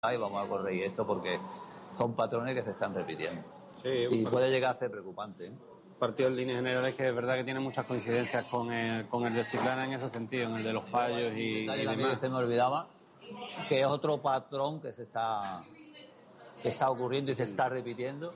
y vamos a corregir esto porque son patrones que se están repitiendo. Sí, y puede llegar a ser preocupante, ¿eh? Partido en líneas generales que es verdad que tiene muchas coincidencias con el de Chiclana en ese sentido, en el de los fallos y demás. Se me olvidaba que es otro patrón que está ocurriendo y se está repitiendo.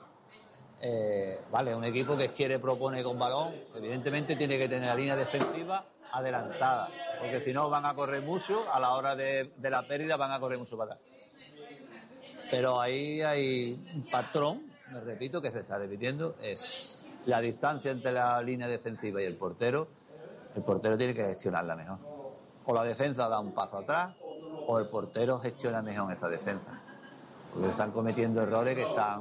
Vale, un equipo que quiere proponer con balón, evidentemente tiene que tener la línea defensiva adelantada, porque si no van a correr mucho, a la hora de la pérdida van a correr mucho para atrás. Pero ahí hay un patrón, me repito, que se está repitiendo, es la distancia entre la línea defensiva y el portero. El portero tiene que gestionarla mejor. O la defensa da un paso atrás, o el portero gestiona mejor esa defensa. Porque están cometiendo errores que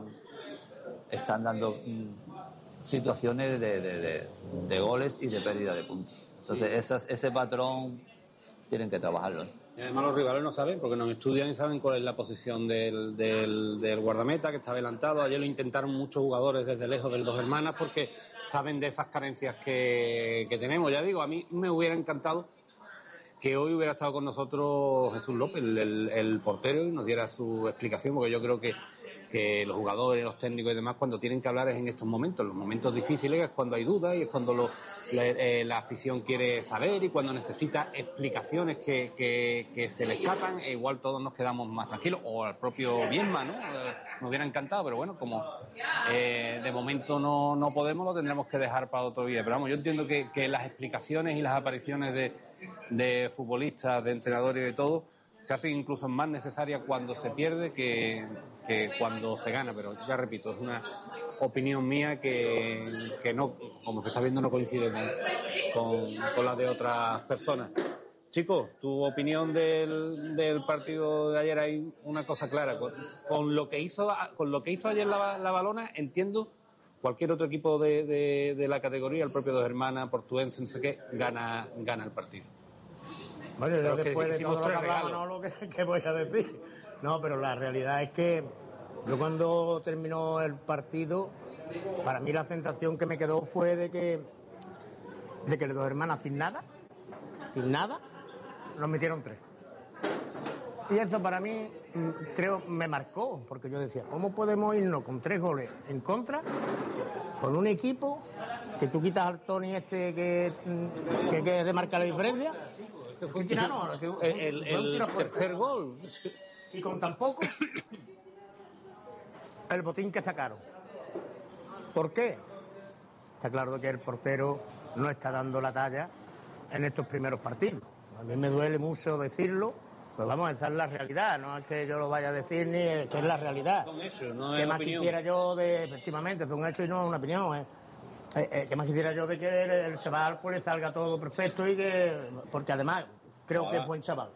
están dando situaciones de goles y de pérdida de puntos. Entonces ese patrón tienen que trabajarlo, ¿eh? Y además los rivales no saben, porque nos estudian y saben cuál es la posición del guardameta, que está adelantado. Ayer lo intentaron muchos jugadores desde lejos del Dos Hermanas porque saben de esas carencias que tenemos. Ya digo, a mí me hubiera encantado que hoy hubiera estado con nosotros Jesús López, el portero, y nos diera su explicación, porque yo creo que los jugadores, los técnicos y demás, cuando tienen que hablar es en estos momentos, los momentos difíciles, es cuando hay dudas y es cuando la afición quiere saber y cuando necesita explicaciones que se le escapan, e igual todos nos quedamos más tranquilos, o al propio Bielma, ¿no? Nos hubiera encantado, pero bueno, como de momento no podemos, lo tendremos que dejar para otro día. Pero vamos, yo entiendo que las explicaciones y las apariciones de futbolistas, de entrenadores y de todo se hacen incluso más necesarias cuando se pierde que cuando se gana, pero ya repito, es una opinión mía que no, como se está viendo, no coincide con la de otras personas. Chicos, tu opinión del partido de ayer. Hay una cosa clara, con lo que hizo ayer la Valona, entiendo cualquier otro equipo de la categoría, el propio Dos Hermanas, Portuense, no sé qué, gana el partido. Bueno, yo después de todo lo que hablamos, no lo que voy a decir. No, pero la realidad es que yo cuando terminó el partido, para mí la sensación que me quedó fue de que los Dos Hermanas sin nada, nos metieron 3. Y eso para mí, creo, me marcó, porque yo decía, ¿cómo podemos irnos con 3 goles en contra con un equipo que tú quitas al Tony que de marcar la diferencia? El tercer gol. Y con tan poco el botín que sacaron. ¿Por qué? Está claro que el portero no está dando la talla en estos primeros partidos. A mí me duele mucho decirlo, pues vamos, esa es la realidad, no es que yo lo vaya a decir ni es que es la realidad. Son hechos, no es ¿Qué más opinión? quisiera yo efectivamente, son hechos y no es una opinión, ¿qué más quisiera yo de que el chaval pues le salga todo perfecto y porque además creo que es buen chaval.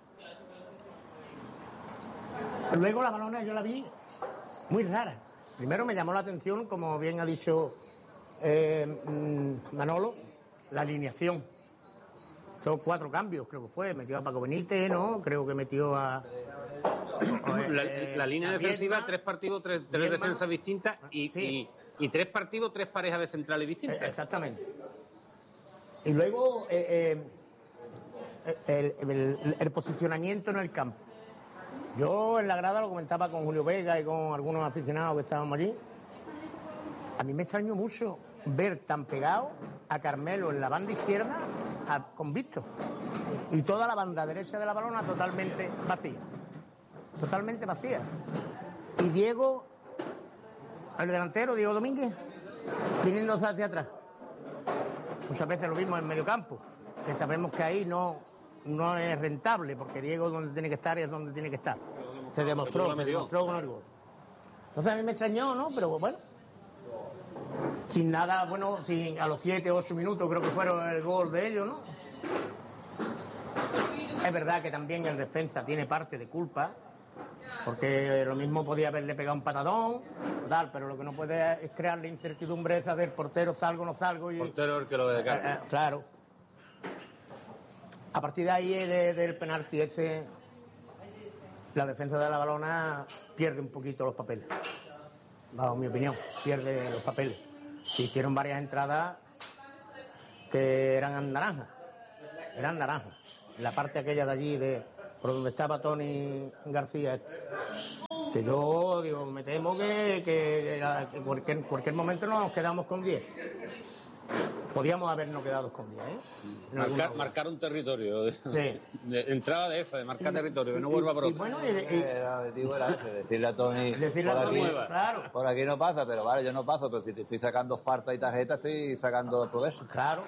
Luego la Valona yo la vi muy rara. Primero me llamó la atención, como bien ha dicho Manolo, la alineación. Son 4 cambios, creo que fue. Metió a Paco Benítez, ¿no? Creo que metió a... la línea defensiva, 3 partidos, 3 defensas distintas y 3 partidos, 3 parejas de centrales distintas. Exactamente. Y luego el posicionamiento en el campo. Yo en la grada lo comentaba con Julio Vega y con algunos aficionados que estábamos allí. A mí me extrañó mucho ver tan pegado a Carmelo en la banda izquierda con Víctor. Y toda la banda derecha de la Valona totalmente vacía. Totalmente vacía. Y Diego, el delantero, Diego Domínguez, viniéndose hacia atrás. Muchas veces lo vimos en medio campo, que sabemos que ahí no es rentable, porque Diego donde tiene que estar es donde tiene que estar. Se demostró con el gol. Entonces a mí me extrañó, ¿no? Pero bueno, sin nada, bueno, a los 7 o 8 minutos creo que fueron el gol de ellos, ¿no? Es verdad que también el defensa tiene parte de culpa, porque lo mismo podía haberle pegado un patadón, tal, pero lo que no puede es crear la incertidumbre esa del portero, salgo o no salgo. El portero es el que lo ve de cara. Claro. A partir de ahí, del penalti ese, la defensa de la Valona pierde un poquito los papeles. Bajo mi opinión, pierde los papeles. Se hicieron varias entradas que eran naranjas. En la parte aquella de allí, por donde estaba Tony García. Que yo digo, me temo que en cualquier momento nos quedamos con 10. Podíamos habernos quedado con 10, ¿eh? Marcar un territorio. Sí. De entrada de esa, de marcar territorio, que no vuelva por otro. Decirle a Tony, claro. Por aquí no pasa, pero vale, yo no paso, pero si te estoy sacando falta y tarjeta, estoy sacando progreso. Claro.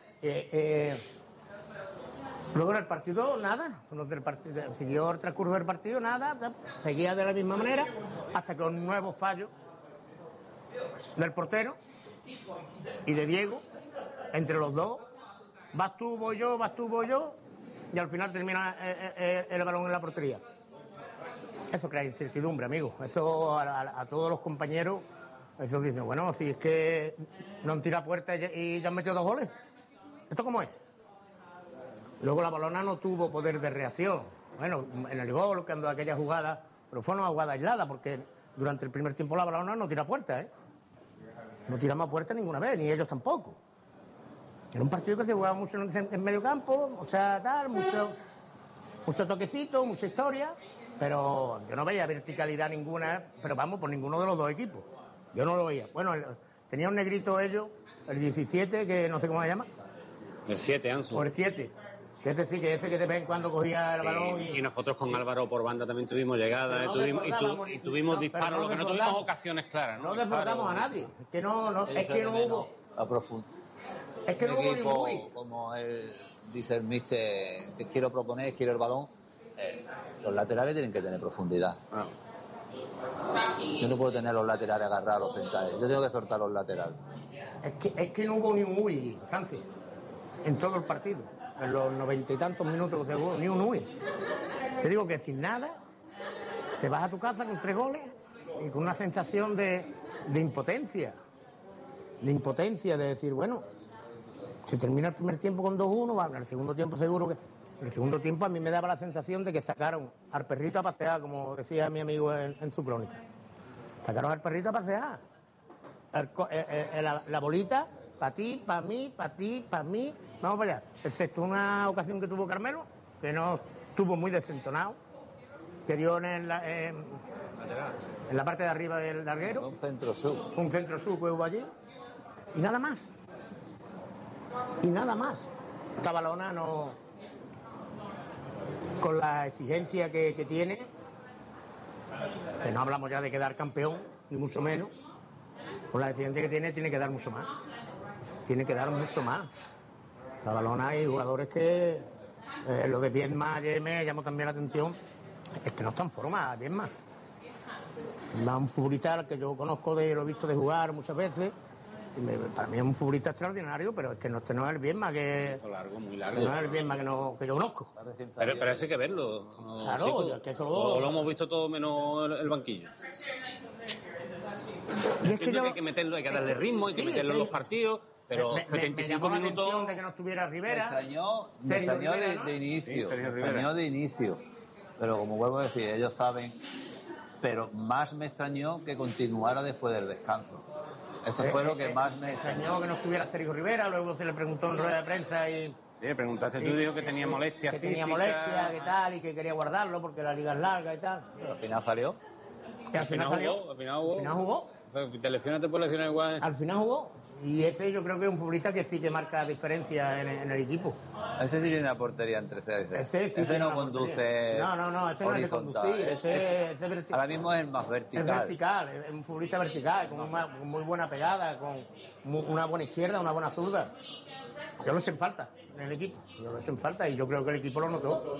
Luego en el partido, nada. Siguió el transcurso del partido, nada. Seguía de la misma manera, hasta que un nuevo fallo del portero y de Diego, entre los dos, vas tú, voy yo, y al final termina el balón en la portería. Eso crea incertidumbre, amigo. Eso a todos los compañeros, eso dicen, bueno, si es que no han tirado puerta y ya han metido 2 goles. ¿Esto cómo es? Luego la Balona no tuvo poder de reacción. Bueno, en el gol, cuando aquella jugada, pero fue una jugada aislada, porque durante el primer tiempo la Balona no tira puerta, ¿eh? No tiramos a puerta ninguna vez, ni ellos tampoco. Era un partido que se jugaba mucho en medio campo, o sea, tal, mucho toquecito, mucha historia, pero yo no veía verticalidad ninguna, pero vamos, por ninguno de los dos equipos. Yo no lo veía. Bueno, tenía un negrito ellos, el 17, que no sé cómo se llama. El 7, Ansu. O el 7. Que es decir, que ese que de vez en cuando cogía el balón y nosotros con Álvaro por banda también tuvimos llegadas, tuvimos disparos, lo que no tuvimos ocasiones claras, ¿no? No desbordamos a nadie. Es que no hubo. Es que no hubo equipo, como él dice el míster, que quiero proponer, quiero el balón. Los laterales tienen que tener profundidad. Yo no puedo tener los laterales agarrados a los centrales. Yo tengo que soltar los laterales. Es que no hubo ni un UI, Francis, en todo el partido. En los 90 y tantos minutos que se jugó, ni un UI. Te digo que sin nada, te vas a tu casa con 3 goles y con una sensación de impotencia. De impotencia, de decir, bueno, si termina el primer tiempo con 2-1, va, en el segundo tiempo seguro que... En el segundo tiempo a mí me daba la sensación de que sacaron al perrito a pasear, como decía mi amigo en su crónica. Sacaron al perrito a pasear. La bolita, para ti, para mí, para ti, para mí. Vamos para allá. Excepto una ocasión que tuvo Carmelo, que no estuvo muy desentonado, que dio en la parte de arriba del larguero. Un centro sur. Un centro sur que hubo allí. Y nada más. Y nada más. Esta Balona no... Con la exigencia que tiene, que no hablamos ya de quedar campeón, ni mucho menos, con la exigencia que tiene que dar mucho más. Tiene que dar mucho más. Esta Balona hay jugadores que, lo de Viedma ayer me llamó también la atención, es que no está en forma, Viedma. Es un futbolista que yo conozco, lo he visto de jugar muchas veces. Para mí es un futbolista extraordinario, pero es que no es el Viedma que... largo, muy largo. No es el Viedma que yo conozco. Pero eso hay que verlo. Claro, que eso o lo hemos visto todo menos el banquillo. Y es que hay que meterlo, hay que darle ritmo, hay que meterlo en los partidos, pero 75 minutos... de que no estuviera Rivera. Me extrañó de inicio. Me extrañó de inicio. Pero como vuelvo a decir, ellos saben... Pero más me extrañó que continuara después del descanso. Eso fue lo que más me extrañó que no estuviera Sergio Rivera, luego se le preguntó en rueda de prensa y... Sí, preguntaste tú, dijo que tenía molestias físicas. Que tenía molestias y tal, y que quería guardarlo porque la liga es larga y tal. Pero al final salió. Al final jugó. ¿Te lesionas, te puedes lesionar igual? Al final jugó. Y ese yo creo que es un futbolista que sí que marca diferencia en el equipo. Ese sí tiene una portería entre C y C. Ese no conduce. No, ese no es de conducir. Ese ahora mismo es el más vertical. Es vertical, es un futbolista vertical, con muy buena pegada, con una buena izquierda, una buena zurda. Yo lo eché en falta en el equipo. Y yo creo que el equipo lo notó.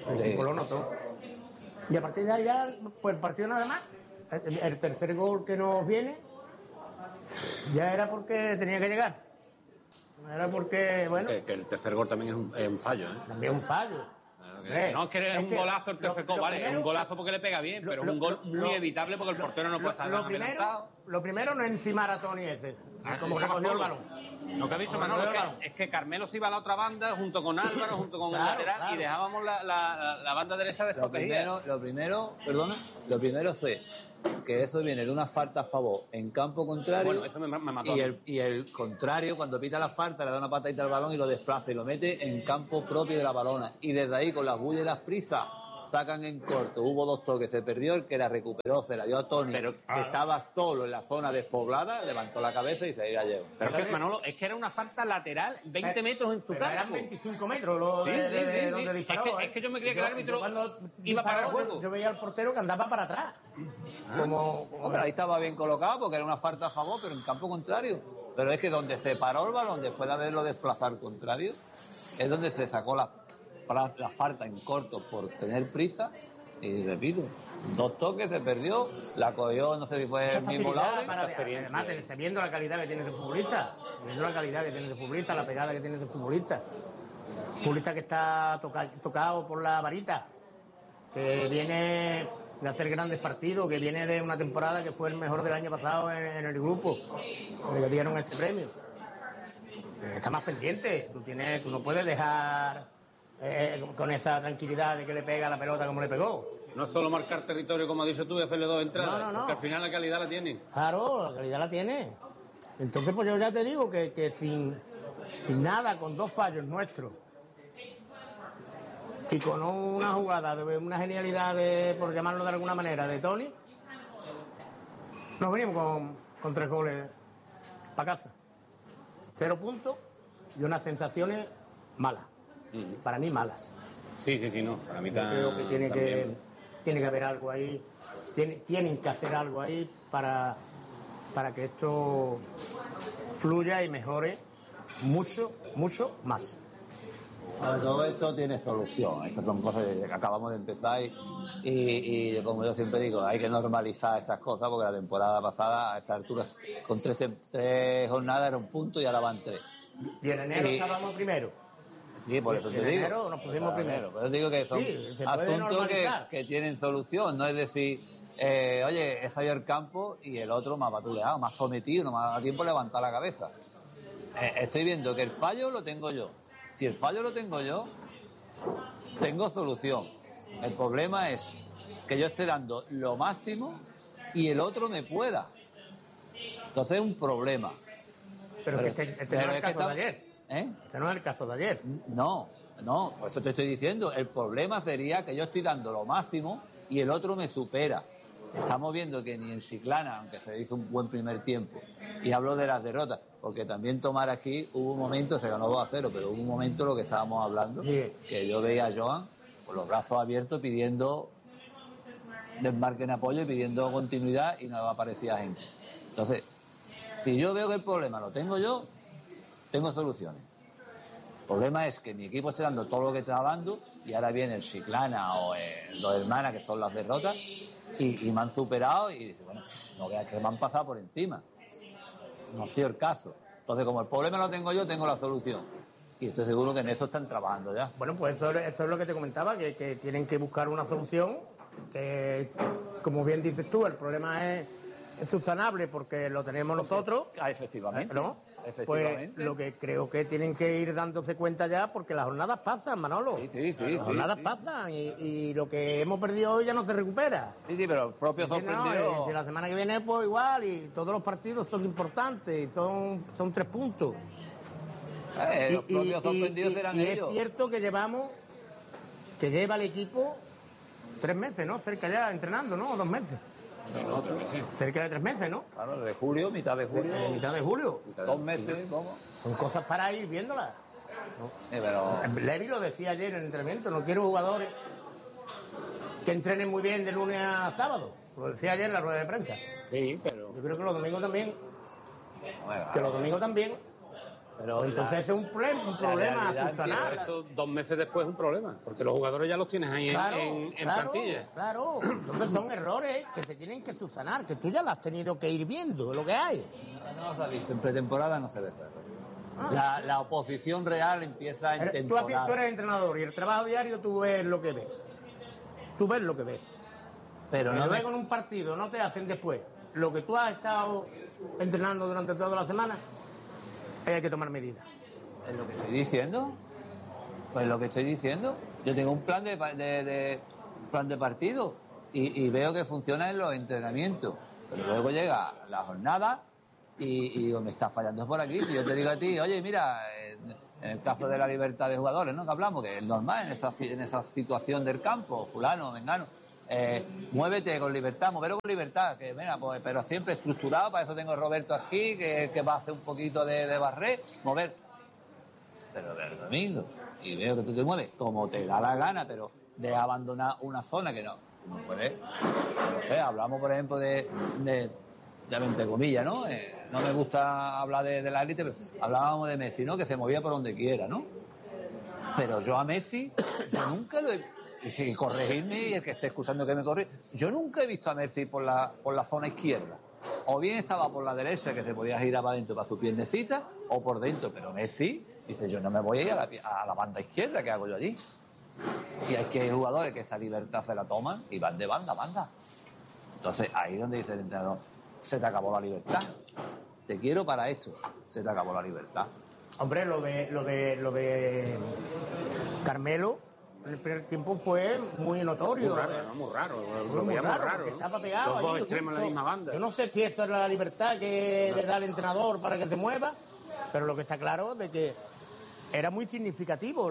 Y a partir de allá, pues el partido nada más. El tercer gol que nos viene ya era porque tenía que llegar. Era porque, bueno... Que el tercer gol también es un fallo, ¿eh? También es un fallo. No es que es un golazo el tercer gol, vale, es un golazo porque le pega bien, pero es un gol muy evitable porque el portero no puede estar tan adelantado. Lo primero no es encimar a Tony ese, como recogió el balón. Lo que ha dicho Manolo es que Carmelo se iba a la otra banda junto con Álvaro, junto con el lateral, y dejábamos la banda derecha desprotegida. Lo primero fue que eso viene de una falta a favor en campo contrario. Bueno, eso me mató. Y el contrario, cuando pita la falta, le da una patadita al balón y lo desplaza y lo mete en campo propio de la Balona. Y desde ahí, con las bullas y las prisas, sacan en corto, hubo 2 toques, se perdió, el que la recuperó, se la dio a Tony, que estaba solo en la zona despoblada, levantó la cabeza y se iba a llevar. Pero es que, Manolo, es que era una falta lateral, 20 metros en su campo. Eran 25 metros donde disparó. Es que yo me creía que el árbitro iba para el juego. Yo veía al portero que andaba para atrás. Hombre, ahí estaba bien colocado porque era una falta a favor, pero en campo contrario. Pero es que donde se paró el balón, después de haberlo desplazado al contrario, es donde se sacó la falta en corto por tener prisa. Y repito, 2 toques, se perdió, la cogió, no sé si fue el mismo lado. Además, viendo la calidad que tiene de futbolista, la pegada que tiene de futbolista. Futbolista que está tocado por la varita, que viene de hacer grandes partidos, que viene de una temporada que fue el mejor del año pasado en el grupo, que le dieron este premio. Está más pendiente, tú no puedes dejar con esa tranquilidad de que le pega la pelota como le pegó. No es solo marcar territorio, como has dicho tú, y hacerle 2 entradas, porque al final la calidad la tiene. Claro, la calidad la tiene. Entonces, pues yo ya te digo que sin nada, con 2 fallos nuestros, y con una jugada, una genialidad, por llamarlo de alguna manera, de Tony, nos venimos con 3 goles para casa. 0 puntos y unas sensaciones malas. Para mí malas. Sí, no. Para mí creo que tiene que haber algo ahí. Tienen que hacer algo ahí para que esto fluya y mejore mucho, mucho más. Todo esto tiene solución. Estas son cosas que acabamos de empezar y como yo siempre digo, hay que normalizar estas cosas porque la temporada pasada a estas alturas con 3 jornadas era 1 punto y ahora van 3. Y en enero estábamos primero. Sí, por eso te digo. En enero nos pusimos primero. Por eso digo que son asuntos que tienen solución. No es decir, oye, he salido al campo y el otro me ha patuleado, me ha sometido, no me ha dado tiempo a levantar la cabeza. Estoy viendo que el fallo lo tengo yo. Si el fallo lo tengo yo, tengo solución. El problema es que yo esté dando lo máximo y el otro me pueda. Entonces es un problema. Pero este no es el caso de ayer. Este no es el caso de ayer. No, por eso te estoy diciendo. El problema sería que yo estoy dando lo máximo y el otro me supera. Estamos viendo que ni en Chiclana, aunque se hizo un buen primer tiempo, y hablo de las derrotas, porque también tomar aquí hubo un momento, se ganó 2-0, pero hubo un momento lo que estábamos hablando, que yo veía a Joan con los brazos abiertos pidiendo desmarque en apoyo y pidiendo continuidad y no aparecía gente. Entonces, si yo veo que el problema lo tengo yo, tengo soluciones. El problema es que mi equipo esté dando todo lo que está dando y ahora viene el Chiclana o el Dos Hermanas, que son las derrotas, y me han superado y dice, bueno, no veas que me han pasado por encima. No ha sido el caso. Entonces, como el problema lo tengo yo, tengo la solución. Y estoy seguro que en eso están trabajando ya. Bueno, pues eso es lo que te comentaba, que tienen que buscar una solución, que, como bien dices tú, el problema es subsanable porque lo tenemos nosotros. Efectivamente. ¿No? Efectivamente. Pues lo que creo que tienen que ir dándose cuenta ya, porque las jornadas pasan, Manolo. Sí. Las jornadas pasan y lo que hemos perdido hoy ya no se recupera. Sí, pero el propio sorprendido. Si la semana que viene, pues igual, y todos los partidos son importantes, y son 3 puntos. Los propios sorprendidos serán ellos. Es cierto que lleva el equipo 3 meses, ¿no? Cerca ya, entrenando, ¿no? 2 meses. Sí, no, 3 meses. Cerca de 3 meses, ¿no? Claro, de julio, mitad de julio. Mitad de julio. 2 meses, ¿cómo? Son cosas para ir viéndolas. Pero... Levi lo decía ayer en el entrenamiento, no quiero jugadores que entrenen muy bien de lunes a sábado. Lo decía ayer en la rueda de prensa. Sí, pero... Yo creo que los domingos también. Pero entonces es un problema a subsanar. Eso 2 meses después es un problema, porque los jugadores ya los tienes ahí en plantilla. Claro, entonces son errores que se tienen que subsanar, que tú ya los has tenido que ir viendo, lo que hay. No se ha visto, en pretemporada no se ve eso. La oposición real empieza en temporada. Tú eres entrenador y el trabajo diario tú ves lo que ves. Tú ves lo que ves. Pero no luego en un partido no te hacen después lo que tú has estado entrenando durante toda la semana. Hay que tomar medidas. ¿Es lo que estoy diciendo? Pues lo que estoy diciendo. Yo tengo un plan de partido y veo que funciona en los entrenamientos. Pero luego llega la jornada y digo, me está fallando por aquí. Si yo te digo a ti, oye, mira, En el caso de la libertad de jugadores, ¿no? Que hablamos, que es normal en esa situación del campo, fulano, mengano. Muévete con libertad, moverlo con libertad, que mira, pues, pero siempre estructurado, para eso tengo a Roberto aquí, que va a hacer un poquito de barrer, mover. Pero el domingo, y veo que tú te mueves como te da la gana, pero de abandonar una zona que no puedes. No sé, hablamos por ejemplo de entre comillas, ¿no? No me gusta hablar de la élite, pero hablábamos de Messi, ¿no? Que se movía por donde quiera, ¿no? Pero yo a Messi, yo nunca lo he... Y corregirme, y el que esté excusando que me corrija, yo nunca he visto a Messi por la zona izquierda. O bien estaba por la derecha, que se podía girar para adentro para su piernecita, o por dentro. Pero Messi dice, yo no me voy a ir a la banda izquierda, ¿qué hago yo allí? Y hay que hay jugadores que esa libertad se la toman y van de banda a banda. Entonces ahí es donde dice el entrenador, se te acabó la libertad. Te quiero para esto, se te acabó la libertad. Hombre, lo de Carmelo en el primer tiempo fue muy notorio. Muy raro. Que estaba pegado. Los dos extremos en la misma banda. Yo no sé si esto es la libertad que le da el entrenador para que se mueva, pero lo que está claro es de que era muy significativo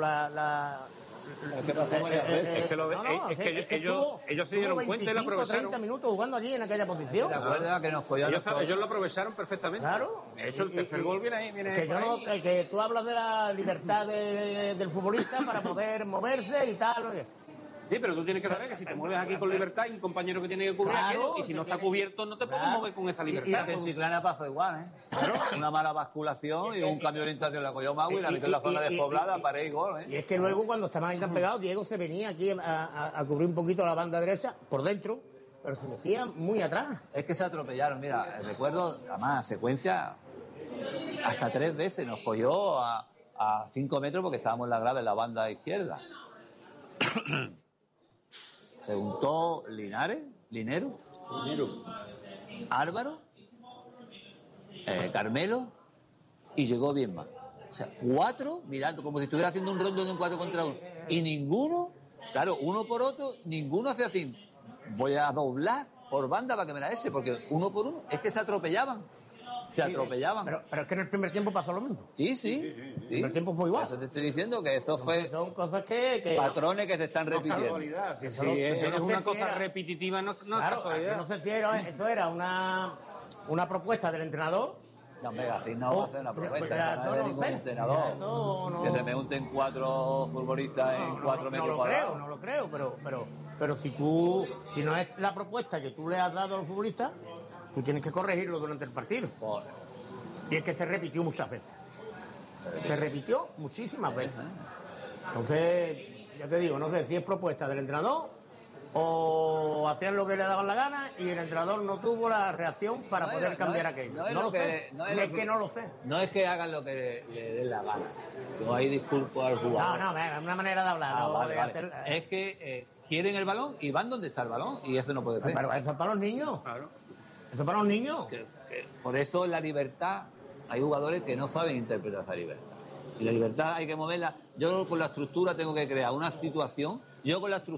ellos se dieron cuenta y lo aprovecharon. 30 minutos jugando allí en aquella posición. ¿Te acuerdas que nos cogían ellos lo aprovecharon perfectamente. Claro. Eso, el tercer gol viene ahí. Que tú hablas de la libertad del futbolista para poder moverse y tal. Sí, pero tú tienes que saber que si te mueves aquí con libertad hay un compañero que tiene que cubrir Claro, aquello, y si no está cubierto no te puedes mover con esa libertad. Y que en Chiclana pasó igual, ¿eh? Claro. Una mala basculación y un cambio de orientación la cogió Mau y la metió en la zona despoblada, pared y gol, ¿eh? Y es que luego cuando estaban ahí tan pegados, Diego se venía aquí a cubrir un poquito la banda derecha por dentro, pero se metía muy atrás. Es que se atropellaron, mira, recuerdo, además, secuencia, hasta 3 veces nos cogió a 5 metros porque estábamos en la grada en la banda izquierda. Se juntó Linero, Álvaro, Carmelo y llegó bien más. O sea, 4 mirando, como si estuviera haciendo un rondo de un 4 contra 1. Y ninguno, claro, uno por otro, ninguno hacía así. Voy a doblar por banda para que me la ese, porque uno por uno, es que se atropellaban. Atropellaban. Pero es que en el primer tiempo pasó lo mismo. Sí. El primer tiempo fue igual. Eso te estoy diciendo, que eso fue... Son cosas que patrones que se están repitiendo. Es una cosa repetitiva, no es casualidad. No sé si eso era una propuesta del entrenador. No, venga, así no va a hacer una propuesta. No es de ningún entrenador. Que se me junten 4 futbolistas en 4 metros cuadrados. No lo creo, pero si no es la propuesta que tú le has dado a los futbolistas, tú tienes que corregirlo durante el partido. Y es que se repitió muchas veces. Se repitió muchísimas veces. Entonces, ya te digo, no sé si es propuesta del entrenador o hacían lo que le daban la gana y el entrenador no tuvo la reacción para poder cambiar aquello. No lo sé. No es que hagan lo que le den la gana. Yo ahí disculpo al jugador. No, es una manera de hablar. Vale. Es que quieren el balón y van donde está el balón y eso no puede ser. Pero eso es para los niños. Claro. Eso es para los niños. Por eso la libertad, hay jugadores que no saben interpretar esa libertad. Y la libertad hay que moverla. Yo con la estructura tengo que crear una situación. Y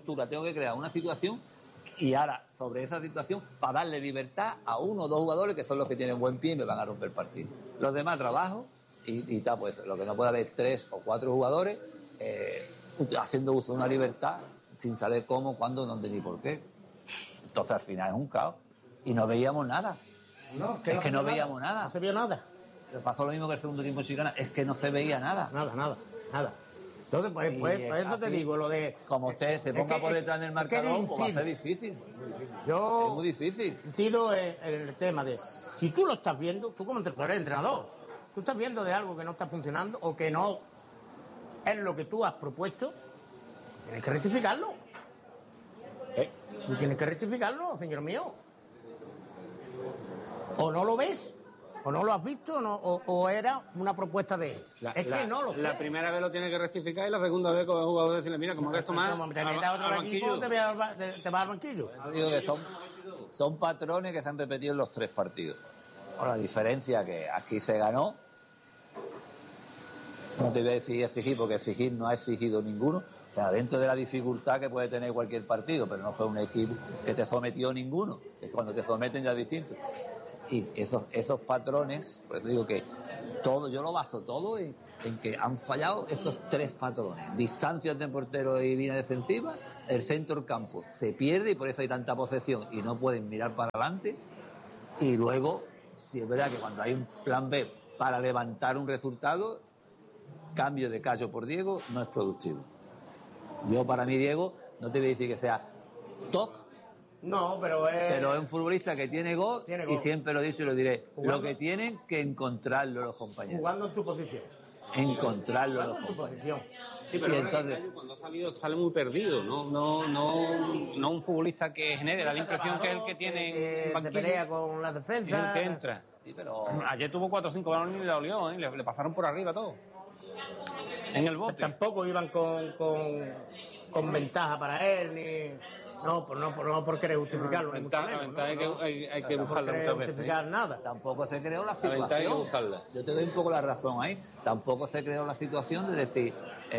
ahora, sobre esa situación, para darle libertad a 1 o 2 jugadores que son los que tienen buen pie y me van a romper el partido. Los demás trabajo y tal, pues lo que no puede haber 3 o 4 jugadores haciendo uso de una libertad sin saber cómo, cuándo, dónde ni por qué. Entonces al final es un caos. Y no veíamos nada. No veíamos nada. No se vio nada. Pasó lo mismo que el segundo tiempo en Chiclana, es que no se veía nada. Nada. Entonces, pues eso te digo, lo de... Como usted se ponga por detrás del marcador, pues va a ser difícil. Es muy difícil. Incido en el tema de, si tú lo estás viendo, tú como entrenador, tú estás viendo de algo que no está funcionando o que no es lo que tú has propuesto, tienes que rectificarlo. Tú tienes que rectificarlo, señor mío. O no lo ves, o no lo has visto, o era una propuesta de él. Que no lo sé. La primera vez lo tiene que rectificar y la segunda vez con el jugador decirle, mira, como que esto más te va al banquillo. Digo que son patrones que se han repetido en los 3 partidos. Ahora, la diferencia que aquí se ganó, no te voy a decir exigir, porque exigir no ha exigido ninguno. O sea, dentro de la dificultad que puede tener cualquier partido, pero no fue un equipo que te sometió ninguno. Es cuando te someten ya es distinto. Y esos patrones, por eso digo que todo, yo lo baso todo en que han fallado esos 3 patrones: distancias de portero y línea defensiva, el centro del campo se pierde y por eso hay tanta posesión y no pueden mirar para adelante, y luego, si es verdad que cuando hay un plan B para levantar un resultado, cambio de Cayo por Diego no es productivo. Yo, para mí, Diego, no te voy a decir que sea top, No, pero es un futbolista que tiene gol, y siempre lo he dicho y lo diré. Jugando. Lo que tienen que encontrarlo los compañeros. Jugando en tu posición. Encontrarlo los Jugando en tu compañeros. posición. Sí, pero Y entonces, cuando ha salido sale muy perdido, no un futbolista que genere, da la impresión que es el que tiene en se banquillo, pelea con las es el defensas. que entra. sí, pero Ayer tuvo 4 o 5 balones y le olió, ¿eh? Le pasaron por arriba todo. En el bote. Tampoco iban con ventaja para él, ni... No por querer justificarlo. La ni mucho ventaja menos, hay que no por buscarla querer muchas veces. justificar nada. tampoco se creó la ventaja hay que situación. buscarla. Yo te doy un poco la razón ahí. Tampoco se creó la situación de decir,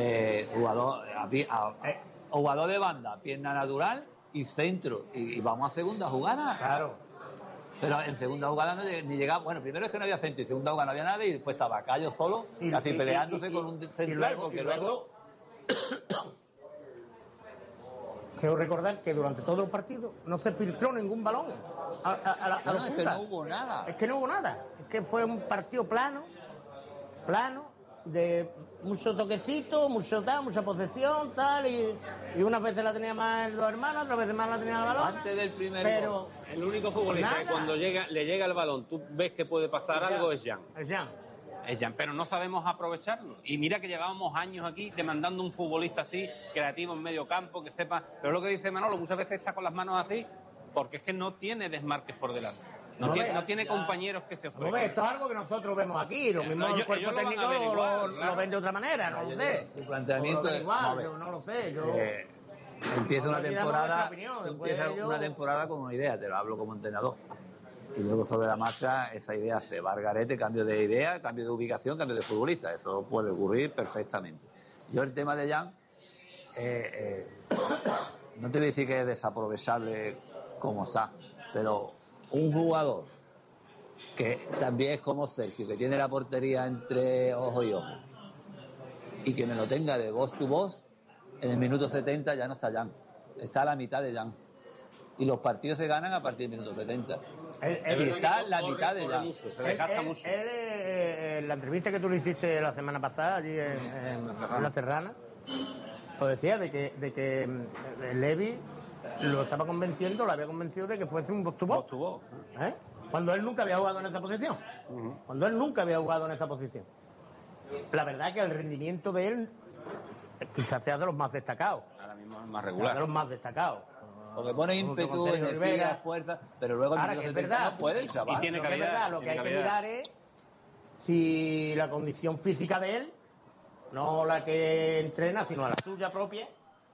jugador de banda, pierna natural y centro. Y vamos a segunda jugada. Claro. Pero en segunda jugada ni llegaba. Bueno, primero es que no había centro, y segunda jugada no había nada, y después estaba Cayo solo, casi peleándose con un central. Y luego quiero recordar que durante todo el partido no se filtró ningún balón a No, los es que puntas. no hubo nada. Es que no hubo nada. Es que fue un partido plano, de mucho toquecito, mucha posesión, tal, y unas veces la tenía más el dos hermanos, otras veces más la tenía la balona. Antes del primer pero gol. El único futbolista Nada. que cuando le llega el balón, tú ves que puede pasar algo, es Jan. Es Jan. Es Jan, pero no sabemos aprovecharlo. Y mira que llevábamos años aquí demandando un futbolista así, creativo en medio campo, que sepa. Pero lo que dice Manolo, muchas veces está con las manos así, porque es que no tiene desmarques por delante. No tiene compañeros que se Pues ofrezcan. esto es algo que nosotros vemos aquí, lo mismo ellos- el cuerpo ellos lo van a técnico averiguar, lo claro. ven de otra manera, no lo sé. Su planteamiento O lo ven es, igual, vamos a ver. yo no lo sé. Empieza una Nosotros aquí damos temporada, nuestra opinión, después empieza yo- una temporada con una idea, te lo hablo como entrenador. Y luego sobre la marcha esa idea se va al garete, cambio de idea, cambio de ubicación, cambio de futbolista. Eso puede ocurrir perfectamente. Yo el tema de Jan, no te voy a decir que es desaprovechable como está, pero un jugador que también es como Sergio, que tiene la portería entre ojo y ojo, y que me lo tenga de voz to voz, en el minuto 70 ya no está Jan, está a la mitad de Jan. Y los partidos se ganan a partir del minuto 70. Y está la mitad de Jan. Se desgasta mucho. En la entrevista que tú le hiciste la semana pasada allí en La Terrana, lo decía de que Levi lo estaba convenciendo, lo había convencido de que fuese un box to box. Vos tuvo. ¿Eh? Cuando él nunca había jugado en esa posición. Cuando él nunca había jugado en esa posición. La verdad es que el rendimiento de él quizás sea de los más destacados. Ahora mismo es más Sea de regular. los más destacados. Porque pone Junto ímpetu, con Sergio energía, Rivera. fuerza, pero luego en Ahora, el que es 70 verdad. no puede el chaval. Y tiene Lo que es calidad, verdad, lo que tiene hay que calidad. mirar es si la condición física de él, no la que entrena, sino la suya propia,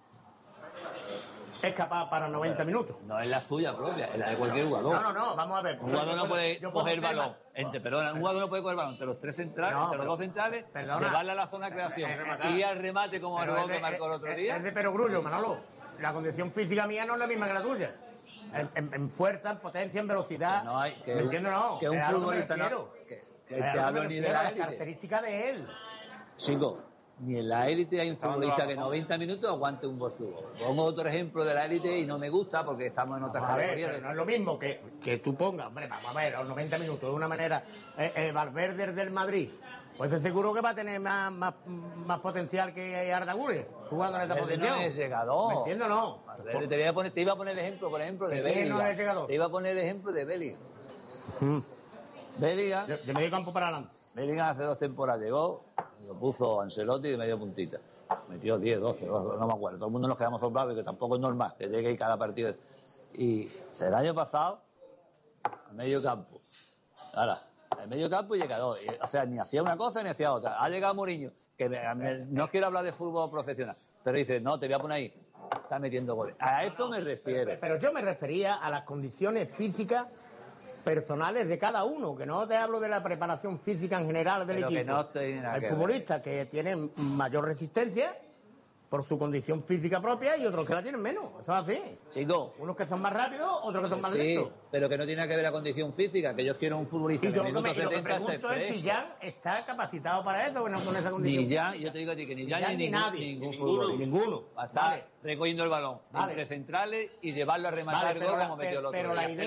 es capaz para 90 minutos. No es la suya propia, es la de cualquier jugador. No, vamos a ver. Un jugador no puede Yo puedo coger el hacer balón. más. Un jugador no puede coger el balón entre los tres centrales, No, entre los pero- dos centrales, perdona. llevarla a la zona de creación Rematar. y al remate como Pero el gol es que de- marcó el otro es día. de perogrullo, Manolo. La condición física mía no es la misma que la tuya. En fuerza, en potencia, en velocidad. No hay que ¿Me entiendes? No. que un Es a lo que me futbolista no, refiero. que Es te a lo que hablo me ni de refiero, la las élite. características de él. Chico, ni en la élite hay un Estaban futbolista de que la 90 minutos aguante un gol fútbol. Pongo otro ejemplo de la élite y no me gusta porque estamos en otras Vamos a ver, categorías. pero no es lo mismo que tú pongas, hombre, vamos a ver, a los 90 minutos de una manera, Valverde del Madrid, pues es seguro que va a tener más potencial que Arda Güler jugando en esta Valverde posición. no es llegador. ¿Me entiendes o no? Valverde, te iba a poner el ejemplo, por ejemplo, de ¿De quién no Bellingham. es llegador? Te iba a poner el ejemplo de Bellingham. Mm. Bellingham, De medio campo para adelante. Bellingham hace 2 temporadas llegó, lo puso Ancelotti de medio puntita. Metió 10, 12, no me acuerdo. Todo el mundo nos quedamos soplados, que tampoco es normal, que llegue ahí cada partido. Y el año pasado, a medio campo. Ahora, en medio campo y llegador. O sea, ni hacía una cosa ni hacía otra. Ha llegado Mourinho, que no quiero hablar de fútbol profesional, pero dice, no, te voy a poner ahí. Está metiendo goles. A eso me refiero. Pero yo me refería a las condiciones físicas personales de cada uno, que no te hablo de la preparación física en general del Pero que equipo. no tiene nada El que ver. futbolista que tiene mayor resistencia por su condición física propia y otros que la tienen menos. Eso es así. Chico. Unos que son más rápidos, otros que son más Sí, lentos. pero que no tiene que ver la condición física, que yo quiero un futbolista Y de yo lo que, minutos lo que 70 esté pregunto es si fresco. Jan está capacitado para eso, que no con esa condición. Ni Jan, yo te digo a ti que ni Jan Jan ni ni nadie. ningún Ninguno. futbolista. Ninguno. Va a estar Vale. recogiendo el balón Vale. entre centrales y llevarlo a rematar Vale, el gol como metió el otro pero día. la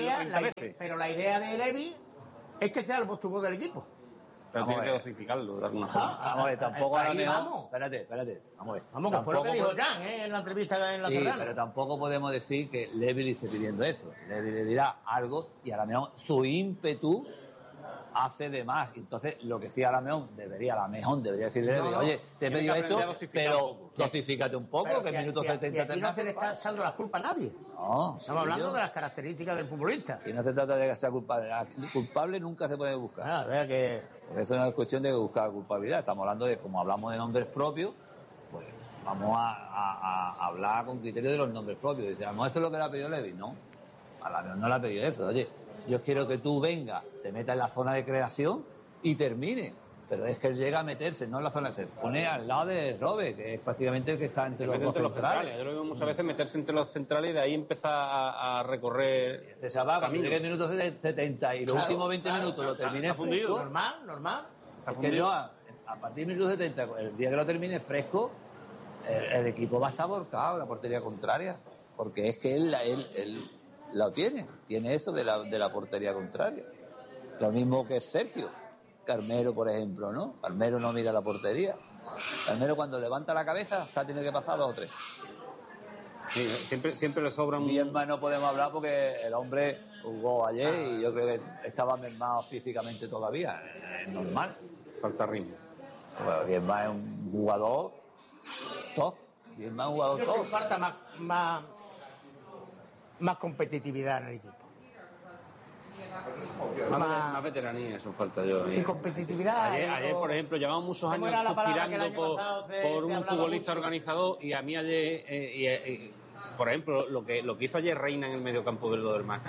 idea de Levi es que sea el postugo del equipo. Pero Vamos tiene a que ver. dosificarlo de alguna forma. Vamos a ver, tampoco a lo Ahí mejor... vamos. Espérate, vamos a ver. Vamos, que fue lo que Tampoco dijo Jan en la entrevista en La Sí, Serrana. pero tampoco podemos decir que Levi le esté pidiendo eso. Levi le dirá algo y a la mejor su ímpetu hace de más. Entonces, lo que sí a la mejor debería decirle, Levi, No, oye, te he tiene pedido que esto, aprender a dosificar pero un poco. dosifícate un poco, Pero que en minutos 70 y aquí no tendrás se le que está echando las culpas a nadie. No, Estamos hablando de las características del futbolista. Y no se trata de que sea culpable. Culpable nunca se puede buscar. Ah, vea que... Eso no es cuestión de buscar culpabilidad. Estamos hablando de, como hablamos de nombres propios, pues vamos a hablar con criterio de los nombres propios. Dice, a lo mejor eso es lo que le ha pedido Levi. No, a la mejor no le ha pedido eso. Oye, yo quiero que tú vengas, te metas en la zona de creación y termine. Pero es que él llega a meterse, no en la zona, se pone al lado de Robe, que es prácticamente el que está entre los dos centrales. Yo lo veo muchas veces meterse entre los centrales y de ahí empezar a recorrer. Se va cuando llegue el minuto 70 y los Claro, últimos 20 claro, minutos lo termine está fundido. fresco. Normal. Es que yo, a partir del minuto 70, el día que lo termine fresco, el equipo va a estar volcado, la portería contraria. Porque es que él lo tiene eso de la portería contraria. Lo mismo que Sergio. Carmelo, por ejemplo, ¿no? Carmelo no mira la portería. Carmelo cuando levanta la cabeza, ya tiene que pasar 2 o 3. Sí, siempre le sobran... Bien más no podemos hablar porque el hombre jugó ayer y yo creo que estaba mermado físicamente todavía. Es normal. Falta ritmo. Bueno, bien más es un jugador top. Bien más un jugador Creo que top. falta más competitividad en el equipo. Más veteranía, eso falta yo. Y competitividad. Ayer, por ejemplo, llevamos muchos ¿Cómo años era la palabra que el suspirando año pasado se por un hablaba futbolista mucho? organizador y a mí ayer, por ejemplo, lo que hizo ayer Reina en el mediocampo del Dobermana.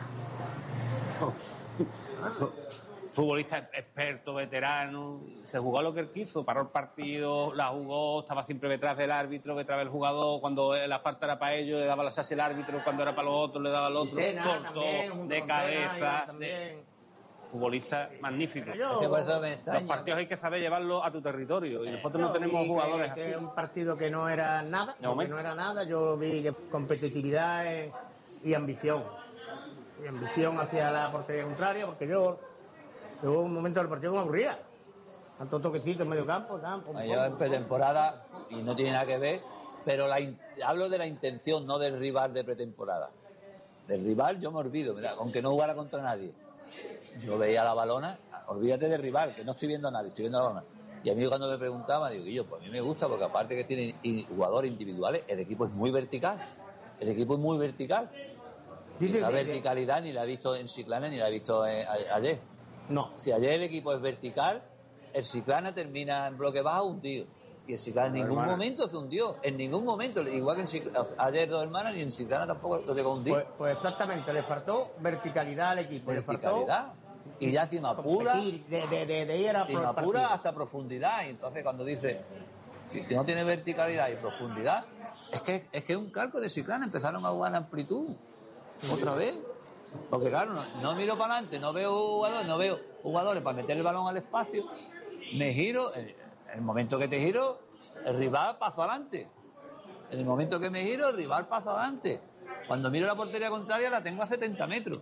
Futbolista experto, veterano, se jugó lo que él quiso, paró el partido, la jugó, estaba siempre detrás del árbitro, detrás del jugador, cuando la falta era para ellos le daba la sase al árbitro, cuando era para los otros le daba al otro, cortó, de cabeza, futbolista magnífico. Es que por eso me extraña. Los partidos hay que saber llevarlos a tu territorio y nosotros no tenemos y jugadores que así. es un partido que no era nada, De momento. no era nada, yo vi que competitividad y ambición. Y ambición hacia la portería contraria, porque yo hubo un momento del partido que me aburría. Tanto toquecito en medio campo, Yo en pretemporada, y no tiene nada que ver, pero hablo de la intención, no del rival de pretemporada. Del rival yo me olvido, mira, aunque no jugara contra nadie. Yo veía la balona, olvídate del rival, que no estoy viendo a nadie, estoy viendo la balona. Y a mí cuando me preguntaba, digo, yo, pues a mí me gusta, porque aparte que tiene jugadores individuales, el equipo es muy vertical. El equipo es muy vertical. La verticalidad ni la he visto en Chiclana ni la he visto ayer. No. Si ayer el equipo es vertical, el Chiclana termina en bloque bajo hundido. Y el Chiclana en ningún momento se hundió. En ningún momento. Igual que en ayer Dos Hermanas, ni en Chiclana tampoco lo llegó a hundir. Pues exactamente, le faltó verticalidad al equipo. Verticalidad. Y ya encima Le pura. faltó de ir a Encima por pura partido. hasta profundidad. Y entonces cuando dice, si no tiene verticalidad y profundidad, es que es un calco de Chiclana. Empezaron a jugar en amplitud. Otra vez. Porque claro, no miro para adelante, no veo jugadores para meter el balón al espacio, me giro, en el momento que te giro, el rival pasa adelante. En el momento que me giro, el rival pasa adelante. Cuando miro la portería contraria, la tengo a 70 metros.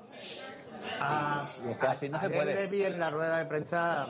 Y es que así no se puede. Levi en la rueda de prensa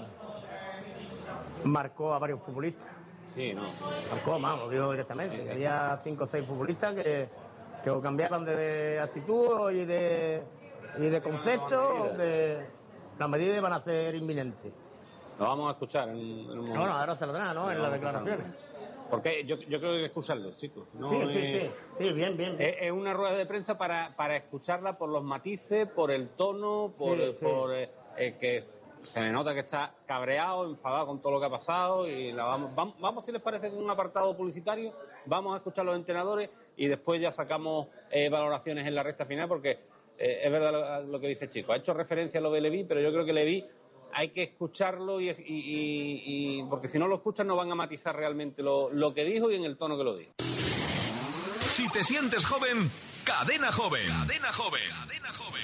marcó a varios futbolistas. Sí, no. Marcó, lo digo directamente. Que había 5 o 6 futbolistas que o cambiaban de actitud y de concepto, que las medidas van a ser inminentes. Lo vamos a escuchar en un momento. No, ahora se lo dará, ¿no? En las declaraciones. Porque yo creo que hay que escucharlos, chicos. No Sí, bien. Es una rueda de prensa para escucharla por los matices, por el tono, por que se le nota que está cabreado, enfadado con todo lo que ha pasado. Y vamos si les parece, con un apartado publicitario, vamos a escuchar a los entrenadores y después ya sacamos valoraciones en la recta final, porque es verdad lo que dice Chico. Ha hecho referencia a lo de Levi, pero yo creo que Levi hay que escucharlo y porque si no lo escuchan no van a matizar realmente lo que dijo y en el tono que lo dijo. Si te sientes joven, Cadena Joven. Cadena Joven. Cadena Joven.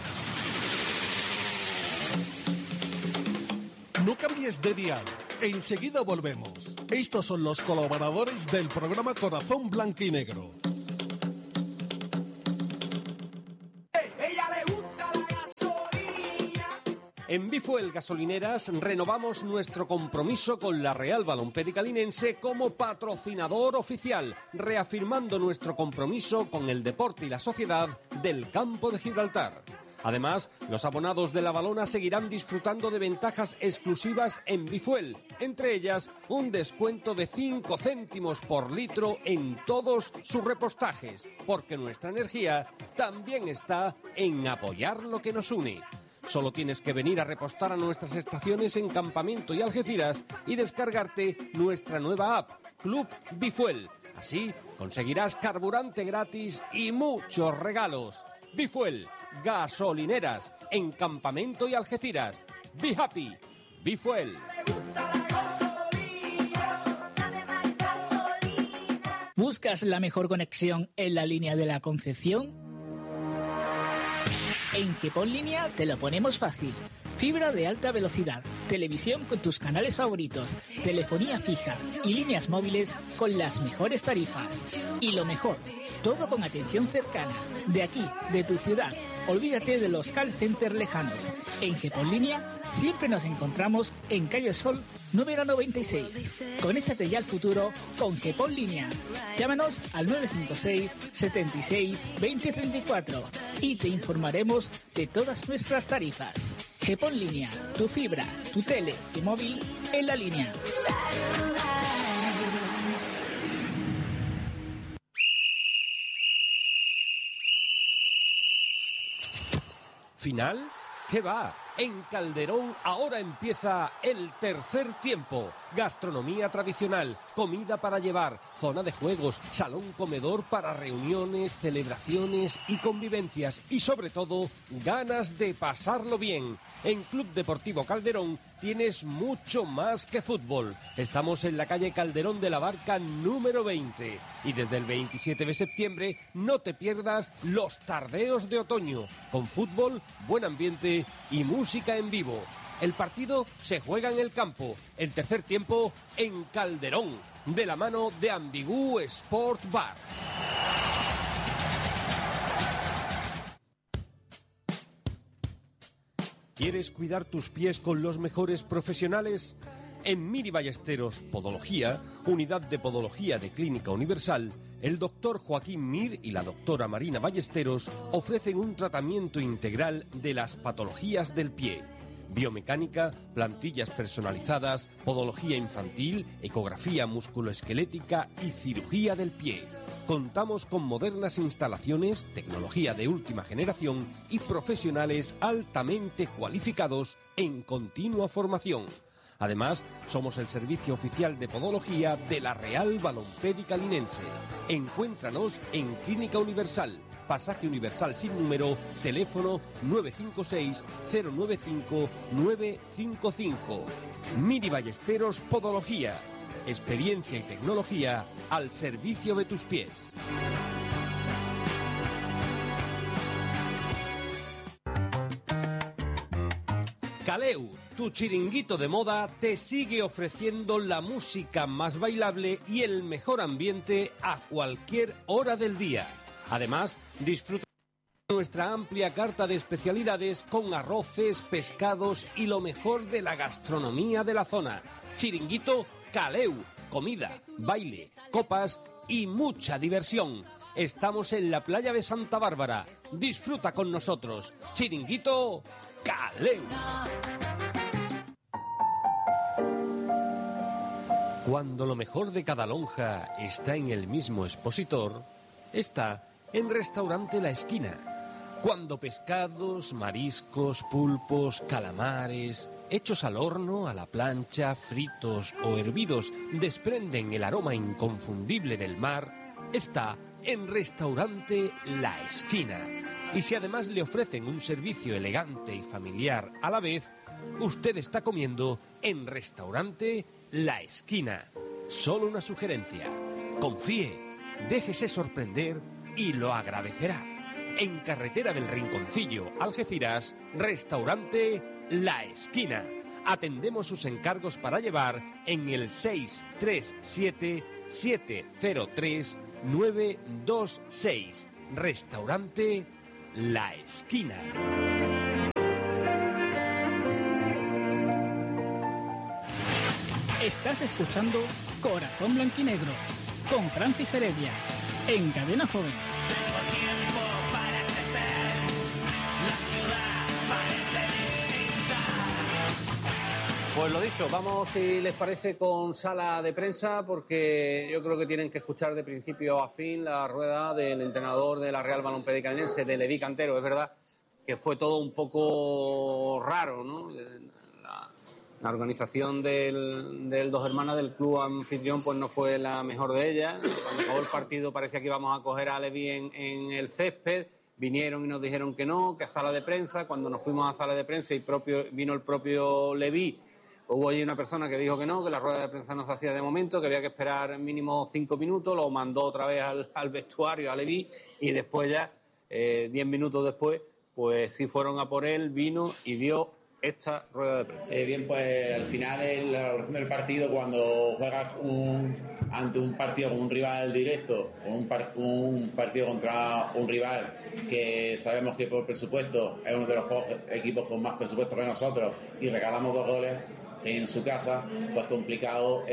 No cambies de dial. Enseguida volvemos. Estos son los colaboradores del programa Corazón Blanco y Negro. En Bifuel Gasolineras renovamos nuestro compromiso con la Real Balompédica Linense como patrocinador oficial, reafirmando nuestro compromiso con el deporte y la sociedad del Campo de Gibraltar. Además, los abonados de La Valona seguirán disfrutando de ventajas exclusivas en Bifuel, entre ellas un descuento de 5 céntimos por litro en todos sus repostajes, porque nuestra energía también está en apoyar lo que nos une. Solo tienes que venir a repostar a nuestras estaciones en Campamento y Algeciras y descargarte nuestra nueva app, Club Bifuel. Así conseguirás carburante gratis y muchos regalos. Bifuel, gasolineras en Campamento y Algeciras. Be happy, Bifuel. ¿Buscas la mejor conexión en la línea de la Concepción? En GEPON Línea te lo ponemos fácil. Fibra de alta velocidad, televisión con tus canales favoritos, telefonía fija y líneas móviles con las mejores tarifas. Y lo mejor, todo con atención cercana, de aquí, de tu ciudad. Olvídate de los call centers lejanos. En GEPON Línea siempre nos encontramos en Calle Sol número 96. Conéctate ya al futuro con GEPON Línea. Llámanos al 956 76 20 34 y te informaremos de todas nuestras tarifas. GEPON Línea, tu fibra, tu tele, tu móvil en la línea. ¿Final? ¿Qué va? En Calderón ahora empieza el tercer tiempo. Gastronomía tradicional, comida para llevar, zona de juegos, salón comedor para reuniones, celebraciones y convivencias. Y sobre todo, ganas de pasarlo bien. En Club Deportivo Calderón tienes mucho más que fútbol. Estamos en la calle Calderón de la Barca número 20. Y desde el 27 de septiembre no te pierdas los tardeos de otoño. Con fútbol, buen ambiente y música en vivo. El partido se juega en el campo, el tercer tiempo en Calderón, de la mano de Ambigú Sport Bar. ¿Quieres cuidar tus pies con los mejores profesionales? En Miri Ballesteros Podología, unidad de podología de Clínica Universal, el doctor Joaquín Mir y la doctora Marina Ballesteros ofrecen un tratamiento integral de las patologías del pie. Biomecánica, plantillas personalizadas, podología infantil, ecografía musculoesquelética y cirugía del pie. Contamos con modernas instalaciones, tecnología de última generación y profesionales altamente cualificados en continua formación. Además, somos el servicio oficial de podología de la Real Balompédica Linense. Encuéntranos en Clínica Universal, Pasaje Universal sin número, teléfono 956-095-955. Miri Ballesteros Podología. Experiencia y tecnología al servicio de tus pies. Caleu, tu chiringuito de moda, te sigue ofreciendo la música más bailable y el mejor ambiente a cualquier hora del día. Además, disfruta de nuestra amplia carta de especialidades con arroces, pescados y lo mejor de la gastronomía de la zona. Chiringuito Caleu, comida, baile, copas y mucha diversión. Estamos en la playa de Santa Bárbara. Disfruta con nosotros. Chiringuito Caleu. Cuando lo mejor de cada lonja está en el mismo expositor, está en Restaurante La Esquina. Cuando pescados, mariscos, pulpos, calamares, hechos al horno, a la plancha, fritos o hervidos, desprenden el aroma inconfundible del mar, está en Restaurante La Esquina. Y si además le ofrecen un servicio elegante y familiar a la vez, usted está comiendo en Restaurante La Esquina. Solo una sugerencia. Confíe, déjese sorprender y lo agradecerá. En Carretera del Rinconcillo, Algeciras, Restaurante La Esquina. Atendemos sus encargos para llevar en el 637-703-926. Restaurante La Esquina. Estás escuchando Corazón Blanquinegro con Francis Heredia en Cadena Joven. Pues lo dicho, vamos, si les parece, con sala de prensa, porque yo creo que tienen que escuchar de principio a fin la rueda del entrenador de la Real Balompédica Linense, de Leví Cantero. Es verdad que fue todo un poco raro, ¿no? La organización del Dos Hermanas, del club anfitrión, pues no fue la mejor de ellas. Cuando acabó el partido parecía que íbamos a coger a Leví en el césped. Vinieron y nos dijeron que no, que a sala de prensa. Cuando nos fuimos a sala de prensa y vino el propio Leví, hubo allí una persona que dijo que no, que la rueda de prensa no se hacía de momento, que había que esperar mínimo 5 minutos, lo mandó otra vez al vestuario, a Leví, y después ya, 10 minutos después, pues sí fueron a por él, vino y dio esta rueda de prensa. Bien, pues al final en la valoración del partido, cuando juegas ante un partido con un rival directo, un partido contra un rival que sabemos que por presupuesto es uno de los equipos con más presupuesto que nosotros, y regalamos 2 goles en su casa, pues complicado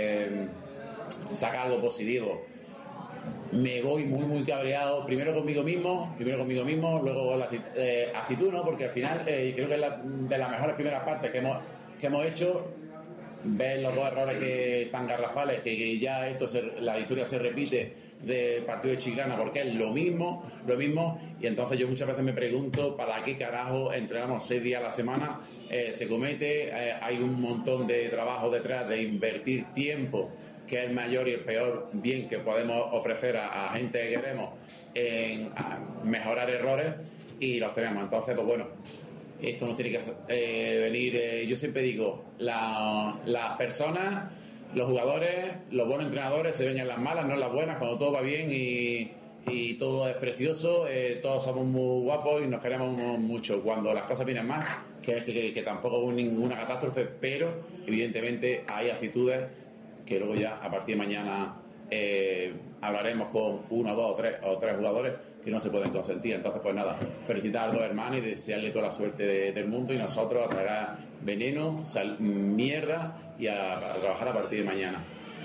sacar algo positivo. Me voy muy cabreado, primero conmigo mismo, luego con la actitud, ¿no? Porque al final creo que es de las mejores primeras partes que hemos hecho. Ves los 2 errores tan garrafales, que ya la historia se repite del partido de Chiclana, porque es lo mismo, y entonces yo muchas veces me pregunto para qué carajo entrenamos 6 días a la semana. Se comete, hay un montón de trabajo detrás de invertir tiempo, que es el mayor y el peor bien que podemos ofrecer a gente que queremos, en mejorar errores, y los tenemos. Entonces, pues bueno, esto nos tiene que venir, yo siempre digo, las personas, los jugadores, los buenos entrenadores se ven en las malas, no en las buenas, cuando todo va bien y todo es precioso, todos somos muy guapos y nos queremos mucho. Cuando las cosas vienen mal, que tampoco hubo ninguna catástrofe, pero evidentemente hay actitudes que luego ya a partir de mañana hablaremos con 1, 2 o 3 jugadores que no se pueden consentir. Entonces, pues nada, felicitar a los hermanos y desearle toda la suerte del mundo, y nosotros a traer veneno, mierda, y a trabajar a partir de mañana.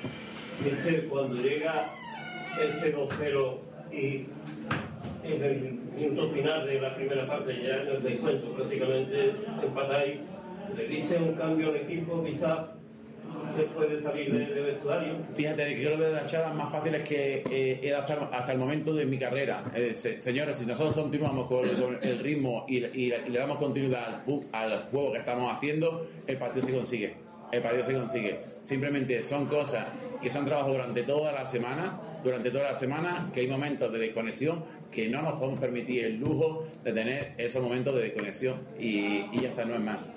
Cuando llega el 0-0 y en el minuto final de la primera parte, ya en el descuento prácticamente empatáis, ¿le viste un cambio al equipo quizás después de salir de vestuario? Fíjate, que creo que de las charlas más fáciles que he dado hasta el momento de mi carrera. Señores, si nosotros continuamos con el ritmo y le damos continuidad al juego que estamos haciendo, el partido se consigue. Simplemente son cosas que se han trabajado durante toda la semana, que hay momentos de desconexión que no nos podemos permitir el lujo de tener esos momentos de desconexión, y ya está, no es más.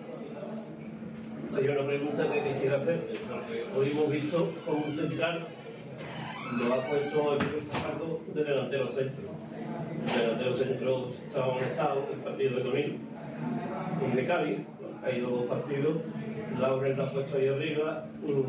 Hay una pregunta que quisiera hacer, porque hoy hemos visto como un central lo ha puesto el Fajardo de delantero centro. El delantero centro estaba amonestado el partido de Conil y de Cádiz, hay 2 partidos, Laurel lo ha puesto ahí arriba.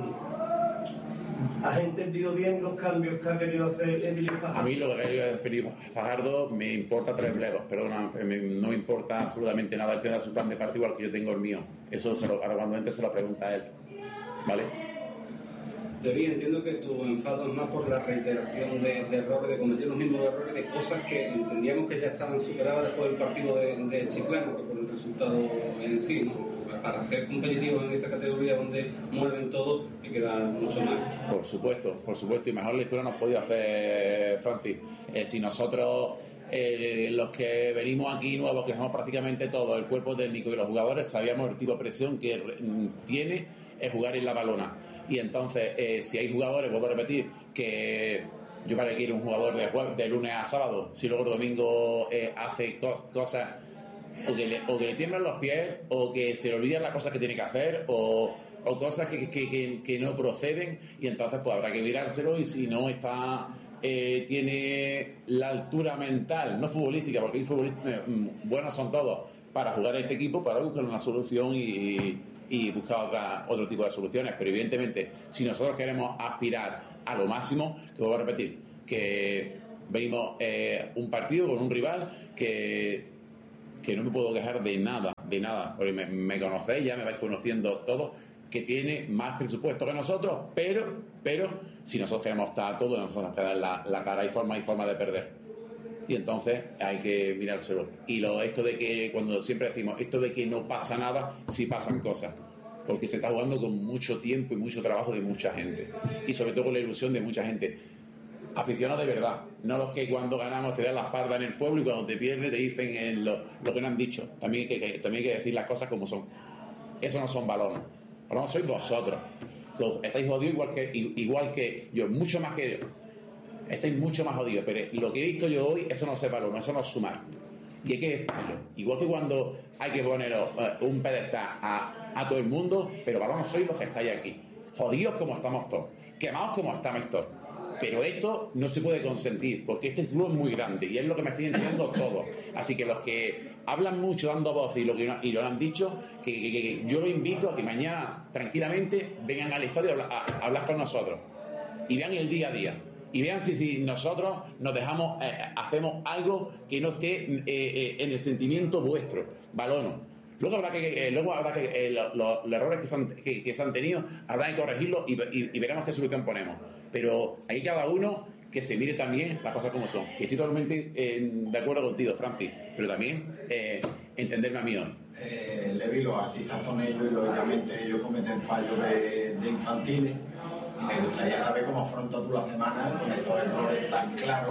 ¿Has entendido bien los cambios que ha querido hacer Emilio Fajardo? A mí lo que ha querido hacer Fajardo me importa 3 bledos, pero no me importa absolutamente nada. Él tiene su plan de partido igual que yo tengo el mío. Eso ahora cuando entre se lo pregunta a él. ¿Vale? David, entiendo que tu enfado es más por la reiteración de errores, de cometer los mismos errores, de cosas que entendíamos que ya estaban superadas después del partido de Chiclana, que por el resultado en sí, ¿no? Para ser competitivos en esta categoría donde mueven todo, hay que dar mucho más. Por supuesto, y mejor lectura nos podía hacer Francis. Si nosotros, los que venimos aquí nuevos, que somos prácticamente todos, el cuerpo técnico y los jugadores, sabíamos el tipo de presión que tiene es jugar en la balona. Y entonces, si hay jugadores, vuelvo a repetir, que Yo para qué quiero un jugador de lunes a sábado, si luego el domingo hace cosas o que le tiemblan los pies, o que se le olvidan las cosas que tiene que hacer, o cosas que no proceden, y entonces pues habrá que mirárselo, y si no está tiene la altura mental, no futbolística, porque hay futbolistas buenos son todos para jugar a este equipo, para buscar una solución y buscar otro tipo de soluciones. Pero evidentemente, si nosotros queremos aspirar a lo máximo, que vuelvo a repetir, que venimos un partido con un rival que no me puedo quejar de nada, porque me conocéis, ya me vais conociendo todos, que tiene más presupuesto que nosotros, pero si nosotros queremos estar todos, nosotros nos queda la cara y forma de perder. Y entonces hay que mirárselo. Y esto de que, cuando siempre decimos, esto de que no pasa nada, sí pasan cosas. Porque se está jugando con mucho tiempo y mucho trabajo de mucha gente. Y sobre todo con la ilusión de mucha gente. Aficionados de verdad, no los que cuando ganamos te dan la espalda en el pueblo y cuando te pierdes te dicen lo que no han dicho. También hay que decir las cosas como son. Eso no son balones. Balones sois vosotros. Estáis jodidos igual que yo, mucho más que yo. Estáis mucho más jodidos, pero lo que he visto yo hoy, eso no es balón, eso no es sumar. Y hay que decirlo. Igual que cuando hay que poner un pedestal a todo el mundo, pero balones sois los que estáis aquí. Jodidos como estamos todos. Quemados como estamos todos. Pero esto no se puede consentir, porque este club es muy grande y es lo que me estoy enseñando todos. Así que los que hablan mucho dando voz y lo han dicho, que yo los invito a que mañana tranquilamente vengan al estadio a hablar con nosotros y vean el día a día. Y vean si nosotros nos dejamos, hacemos algo que no esté en el sentimiento vuestro, balono. Luego habrá que los errores que se han tenido, habrá que corregirlos y veremos qué solución ponemos. Pero hay cada uno que se mire también las cosas como son. Que estoy totalmente de acuerdo contigo, Francis, pero también entenderme a mí hoy. Levi, los artistas son ellos y lógicamente ellos cometen fallos de infantiles. Y me gustaría saber cómo afrontas tú la semana con esos errores tan claros.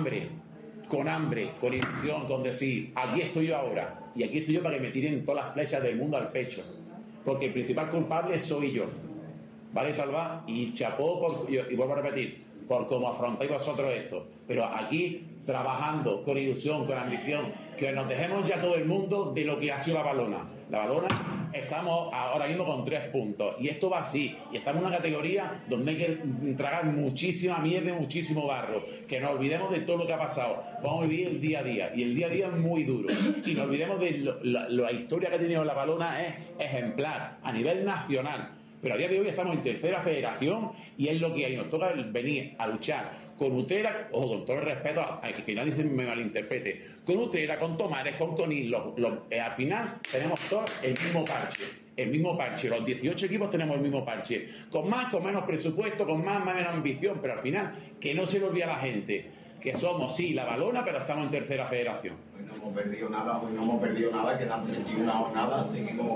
Con hambre, con ilusión, con decir, aquí estoy yo ahora, y aquí estoy yo para que me tiren todas las flechas del mundo al pecho, porque el principal culpable soy yo, ¿vale, Salva? Y chapó, y vuelvo a repetir, por cómo afrontáis vosotros esto, pero aquí trabajando con ilusión, con ambición, que nos dejemos ya todo el mundo de lo que ha sido la balona. La balona, estamos ahora mismo con 3 puntos y esto va así, y estamos en una categoría donde hay que tragar muchísima mierda y muchísimo barro, que nos olvidemos de todo lo que ha pasado. Vamos a vivir el día a día, y el día a día es muy duro, y nos olvidemos de la historia que ha tenido la balona. Es ejemplar a nivel nacional, pero a día de hoy estamos en tercera federación y es lo que hay. Nos toca venir a luchar con Utrera, ojo, con todo el respeto a que nadie se me malinterprete, con Utrera, con Tomares, con Conil, al final tenemos todos el mismo parche, los 18 equipos tenemos el mismo parche, con más, con menos presupuesto, con más, menos ambición, pero al final que no se le olvide a la gente que somos, sí, la balona, pero estamos en tercera federación. Hoy no hemos perdido nada, quedan 31 jornadas,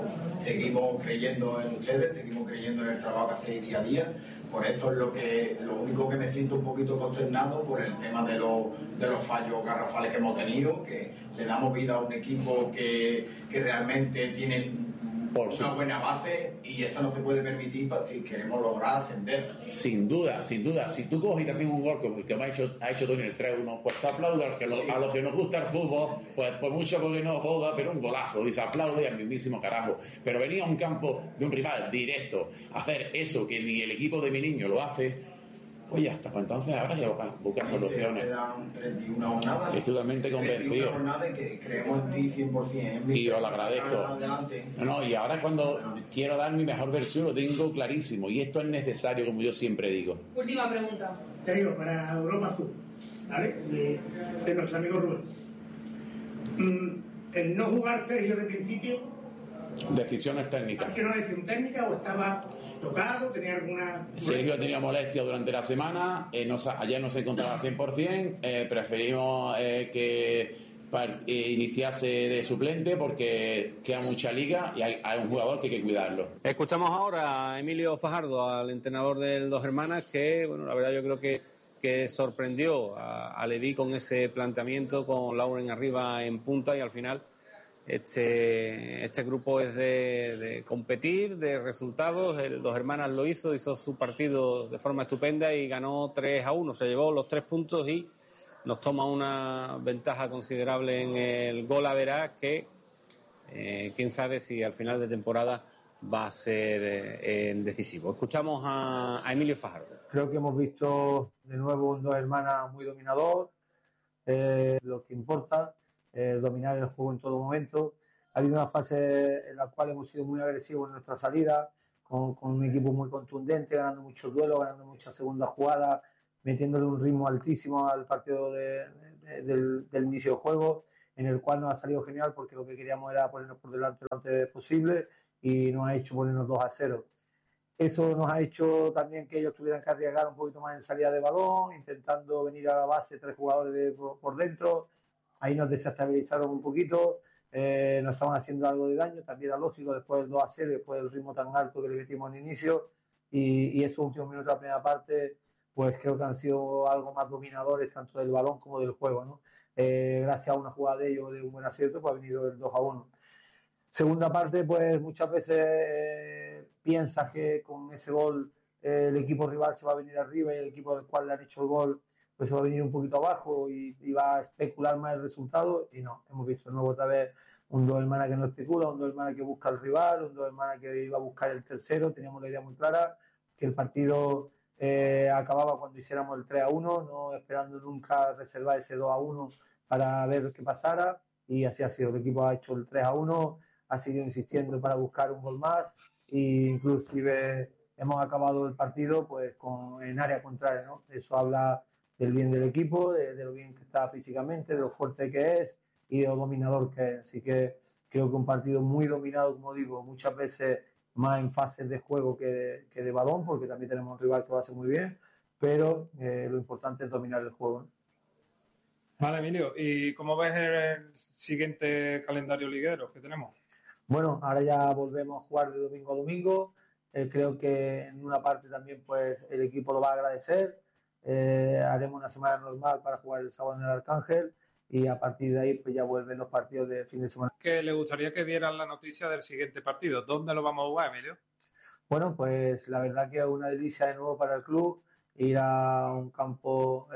seguimos creyendo en ustedes, seguimos creyendo en el trabajo que hacéis día a día. Por eso es lo único que me siento un poquito consternado por el tema de los fallos garrafales que hemos tenido, que le damos vida a un equipo que realmente tiene una buena base, y eso no se puede permitir si queremos lograr ascender. Sin duda. Si tú coges y te haces un gol como el que ha hecho Tony el 3-1, pues se aplaude a los que nos gusta el fútbol, pues por mucho porque no joda, pero un golazo, y se aplaude al mismísimo carajo. Pero venir a un campo de un rival directo a hacer eso que ni el equipo de mi niño lo hace, pues ya está. Pues entonces ahora ya buscar soluciones. Quedan 31 jornadas. Estoy totalmente convencido. 31 jornadas que creemos en ti 100%. Y os lo agradezco. Y ahora cuando quiero dar mi mejor versión lo tengo clarísimo. Y esto es necesario, como yo siempre digo. Última pregunta. Sergio, para Europa Azul, ¿vale? De nuestro amigo Rubén. El no jugar Sergio de principio. Decisiones técnicas. ¿Ha sido una decisión técnica o estaba tocado? ¿Tenía alguna...? Sergio tenía molestia durante la semana, ayer no se encontraba al 100%, preferimos que iniciase de suplente porque queda mucha liga y hay un jugador que hay que cuidarlo. Escuchamos ahora a Emilio Fajardo, al entrenador del Dos Hermanas, que, bueno, la verdad yo creo que sorprendió a Levi con ese planteamiento, con Lauren arriba en punta, y al final Este grupo es de competir, de resultados. El Dos Hermanas lo hizo su partido de forma estupenda y ganó 3-1. Se llevó los 3 puntos y nos toma una ventaja considerable en el gol average que quién sabe si al final de temporada va a ser decisivo. Escuchamos a Emilio Fajardo. Creo que hemos visto de nuevo un Dos Hermanas muy dominador, lo que importa, dominar el juego en todo momento. Ha habido una fase en la cual hemos sido muy agresivos en nuestra salida, con un equipo muy contundente, ganando muchos duelos, ganando muchas segundas jugadas, metiéndole un ritmo altísimo al partido del inicio del juego, en el cual nos ha salido genial porque lo que queríamos era ponernos por delante lo antes posible y nos ha hecho ponernos 2-0. Eso nos ha hecho también que ellos tuvieran que arriesgar un poquito más en salida de balón, intentando venir a la base 3 jugadores por dentro. Ahí nos desestabilizaron un poquito, nos estaban haciendo algo de daño, también era lógico después del 2-0, después del ritmo tan alto que le metimos al inicio, y esos últimos minutos de la primera parte, pues creo que han sido algo más dominadores tanto del balón como del juego, ¿no? Gracias a una jugada de ellos, de un buen acierto, pues ha venido el 2-1. Segunda parte, pues muchas veces piensas que con ese gol el equipo rival se va a venir arriba y el equipo del cual le han hecho el gol pues se va a venir un poquito abajo y va a especular más el resultado, y no, hemos visto de nuevo otra vez un Dos Hermanas que no especula, un Dos Hermanas que busca al rival, un Dos Hermanas que iba a buscar el tercero. Teníamos la idea muy clara que el partido acababa cuando hiciéramos el 3-1, no esperando nunca reservar ese 2-1 para ver qué pasara, y así ha sido. El equipo ha hecho el 3-1, ha seguido insistiendo para buscar un gol más, e inclusive hemos acabado el partido pues en área contraria, ¿no? Eso habla del bien del equipo, de lo bien que está físicamente, de lo fuerte que es y de lo dominador que es. Así que creo que un partido muy dominado, como digo, muchas veces más en fases de juego que de balón, porque también tenemos un rival que lo hace muy bien, pero lo importante es dominar el juego, ¿no? Vale, Emilio, ¿y cómo ves el siguiente calendario liguero que tenemos? Bueno, ahora ya volvemos a jugar de domingo a domingo. Creo que en una parte también pues el equipo lo va a agradecer. Haremos una semana normal para jugar el sábado en el Arcángel y a partir de ahí pues ya vuelven los partidos de fin de semana. Que le gustaría que dieran la noticia del siguiente partido. ¿Dónde lo vamos a jugar, Emilio? Bueno, pues la verdad que es una delicia de nuevo para el club ir a un campo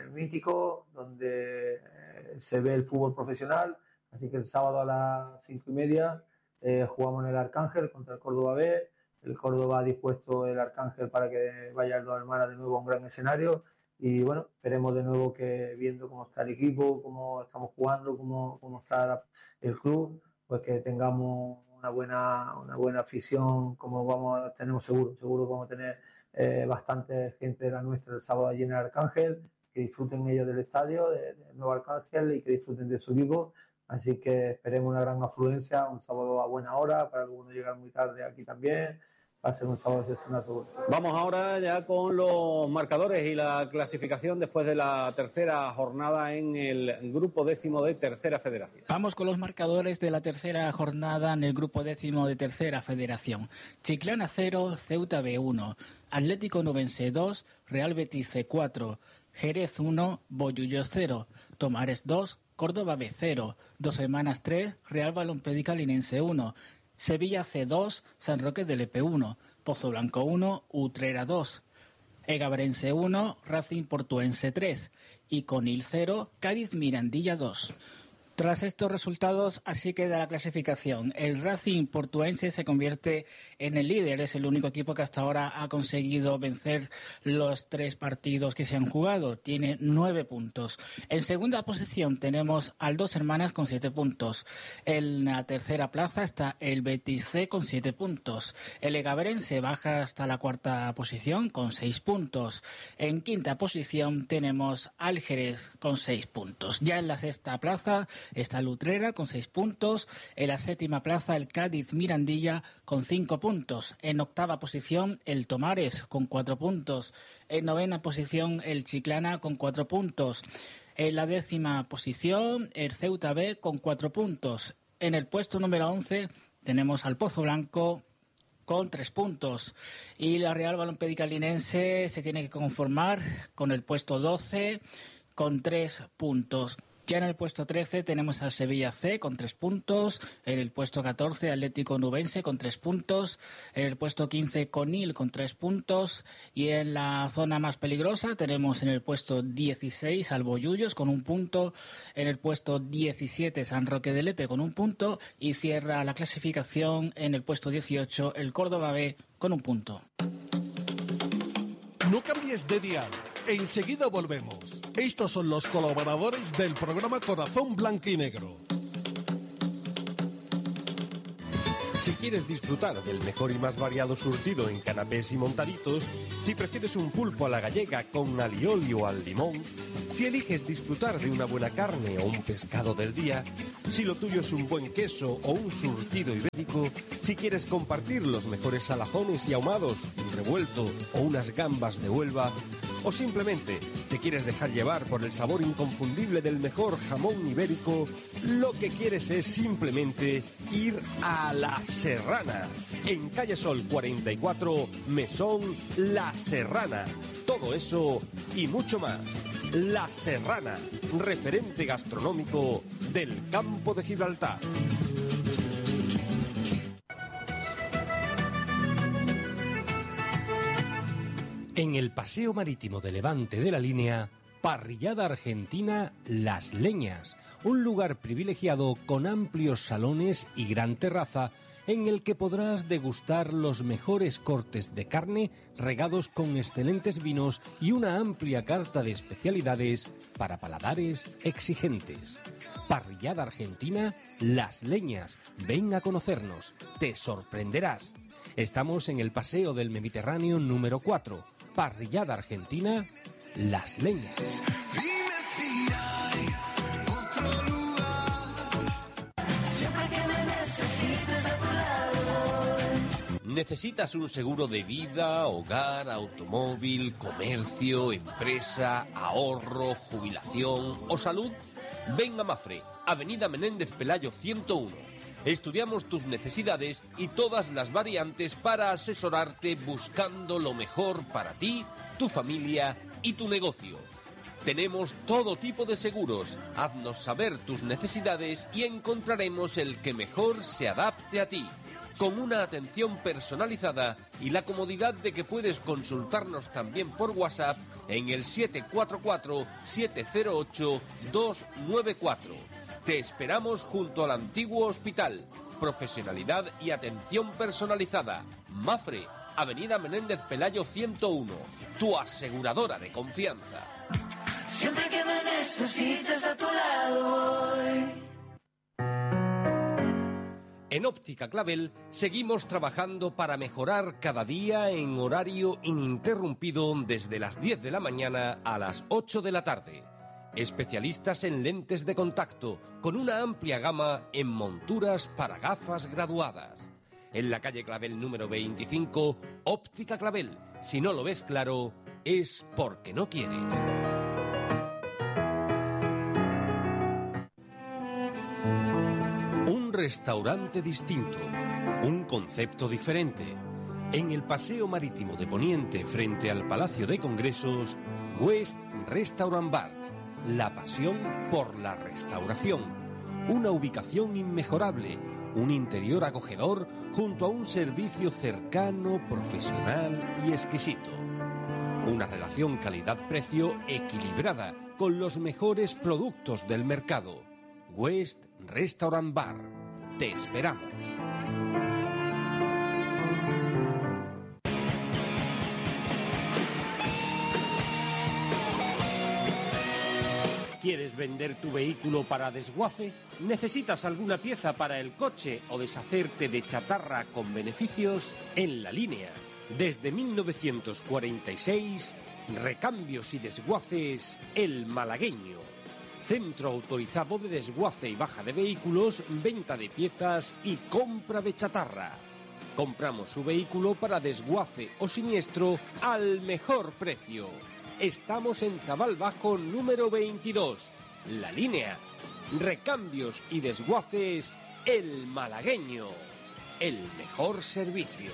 mítico donde se ve el fútbol profesional. Así que el sábado a las 5:30 jugamos en el Arcángel contra el Córdoba B. El Córdoba ha dispuesto el Arcángel para que vaya el Dos Hermanas de nuevo a un gran escenario, y bueno, esperemos de nuevo que viendo cómo está el equipo, cómo estamos jugando, cómo está el club, pues que tengamos una buena afición, como tenemos seguro que vamos a tener bastante gente de la nuestra el sábado allí en el Arcángel, que disfruten ellos del estadio, del nuevo Arcángel, y que disfruten de su equipo. Así que esperemos una gran afluencia, un sábado a buena hora, para algunos llegar muy tarde aquí también. Va a ser un sábado excepcional seguro. Vamos ahora ya con los marcadores y la clasificación después de la tercera jornada en el grupo 10º de Tercera Federación. Vamos con los marcadores de la tercera jornada en el grupo 10º de Tercera Federación. Chiclana 0, Ceuta B 1, Atlético Nubense 2, Real Betis C 4, Jerez 1, Bollullo 0, Tomares 2, Córdoba B 0, Dos Hermanas 3, Real Balompédica Linense 1, Sevilla C2, San Roque del EP 1, Pozo Blanco 1, Utrera 2, Egabarense 1, Racing Portuense 3 y Conil 0, Cádiz Mirandilla 2. Tras estos resultados, así queda la clasificación. El Racing Portuense se convierte en el líder. Es el único equipo que hasta ahora ha conseguido vencer los 3 partidos que se han jugado. Tiene 9 puntos. En segunda posición tenemos al Dos Hermanas con 7 puntos. En la tercera plaza está el Betis C con 7 puntos. El Egabarense baja hasta la cuarta posición con 6 puntos. En quinta posición tenemos al Jerez con 6 puntos. Ya en la sexta plaza está el Utrera con 6 puntos. En la séptima plaza el Cádiz Mirandilla con 5 puntos. En octava posición el Tomares con 4 puntos. En novena posición el Chiclana con 4 puntos. En la décima posición el Ceuta B con 4 puntos. En el puesto número 11 tenemos al Pozo Blanco con 3 puntos. Y la Real Balompédica Linense se tiene que conformar con el puesto 12 con 3 puntos. Ya en el puesto 13 tenemos al Sevilla C con 3 puntos, en el puesto 14 Atlético Nubense con 3 puntos, en el puesto 15 Conil con 3 puntos y en la zona más peligrosa tenemos en el puesto 16 al Bollullos con 1 punto, en el puesto 17 San Roque de Lepe con 1 punto y cierra la clasificación en el puesto 18 el Córdoba B con 1 punto. No cambies de dial. Enseguida volvemos. Estos son los colaboradores del programa Corazón Blanquinegro. Si quieres disfrutar del mejor y más variado surtido en canapés y montaditos, si prefieres un pulpo a la gallega con alioli o al limón, si eliges disfrutar de una buena carne o un pescado del día, si lo tuyo es un buen queso o un surtido ibérico, si quieres compartir los mejores salazones y ahumados, un revuelto o unas gambas de Huelva, o simplemente te quieres dejar llevar por el sabor inconfundible del mejor jamón ibérico, lo que quieres es simplemente ir a La Serrana, en Calle Sol 44, Mesón La Serrana. Todo eso y mucho más. La Serrana, referente gastronómico del Campo de Gibraltar. En el Paseo Marítimo de Levante de la Línea, Parrillada Argentina Las Leñas, un lugar privilegiado con amplios salones y gran terraza en el que podrás degustar los mejores cortes de carne regados con excelentes vinos y una amplia carta de especialidades para paladares exigentes. Parrillada Argentina Las Leñas, ven a conocernos, te sorprenderás. Estamos en el Paseo del Mediterráneo número 4. Parrillada Argentina, Las Leñas. ¿Necesitas un seguro de vida, hogar, automóvil, comercio, empresa, ahorro, jubilación o salud? Ven a Mafre, Avenida Menéndez Pelayo 101. Estudiamos tus necesidades y todas las variantes para asesorarte buscando lo mejor para ti, tu familia y tu negocio. Tenemos todo tipo de seguros. Haznos saber tus necesidades y encontraremos el que mejor se adapte a ti. Con una atención personalizada y la comodidad de que puedes consultarnos también por WhatsApp en el 744-708-294. Te esperamos junto al antiguo hospital. Profesionalidad y atención personalizada. Mafre, Avenida Menéndez Pelayo 101. Tu aseguradora de confianza. Siempre que me necesites a tu lado voy. En Óptica Clavel seguimos trabajando para mejorar cada día en horario ininterrumpido desde las 10 de la mañana a las 8 de la tarde. Especialistas en lentes de contacto, con una amplia gama en monturas para gafas graduadas. En la calle Clavel número 25, Óptica Clavel. Si no lo ves claro, es porque no quieres. Un restaurante distinto, un concepto diferente. En el Paseo Marítimo de Poniente, frente al Palacio de Congresos, West Restaurant Bar. La pasión por la restauración. Una ubicación inmejorable, un interior acogedor junto a un servicio cercano, profesional y exquisito. Una relación calidad-precio equilibrada con los mejores productos del mercado. West Restaurant Bar. Te esperamos. ¿Quieres vender tu vehículo para desguace? ¿Necesitas alguna pieza para el coche o deshacerte de chatarra con beneficios? En La Línea, desde 1946, Recambios y Desguaces El Malagueño. Centro autorizado de desguace y baja de vehículos, venta de piezas y compra de chatarra. Compramos su vehículo para desguace o siniestro al mejor precio. Estamos en Zabal Bajo número 22. La Línea. Recambios y Desguaces El Malagueño. El mejor servicio.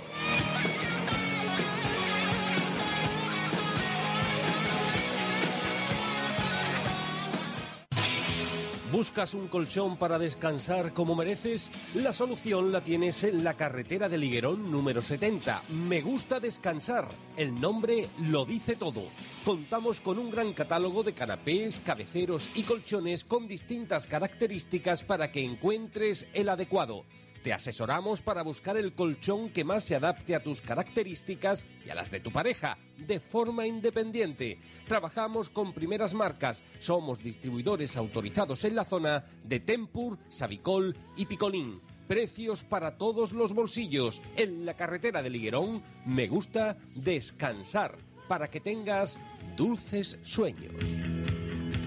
¿Buscas un colchón para descansar como mereces? La solución la tienes en la carretera de Liguerón número 70. Me gusta descansar. El nombre lo dice todo. Contamos con un gran catálogo de canapés, cabeceros y colchones con distintas características para que encuentres el adecuado. Te asesoramos para buscar el colchón que más se adapte a tus características y a las de tu pareja, de forma independiente. Trabajamos con primeras marcas. Somos distribuidores autorizados en la zona de Tempur, Savicol y Picolín. Precios para todos los bolsillos. En la carretera de Liguerón, me gusta descansar para que tengas dulces sueños.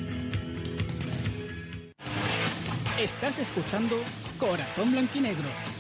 Estás escuchando Corazón Blanquinegro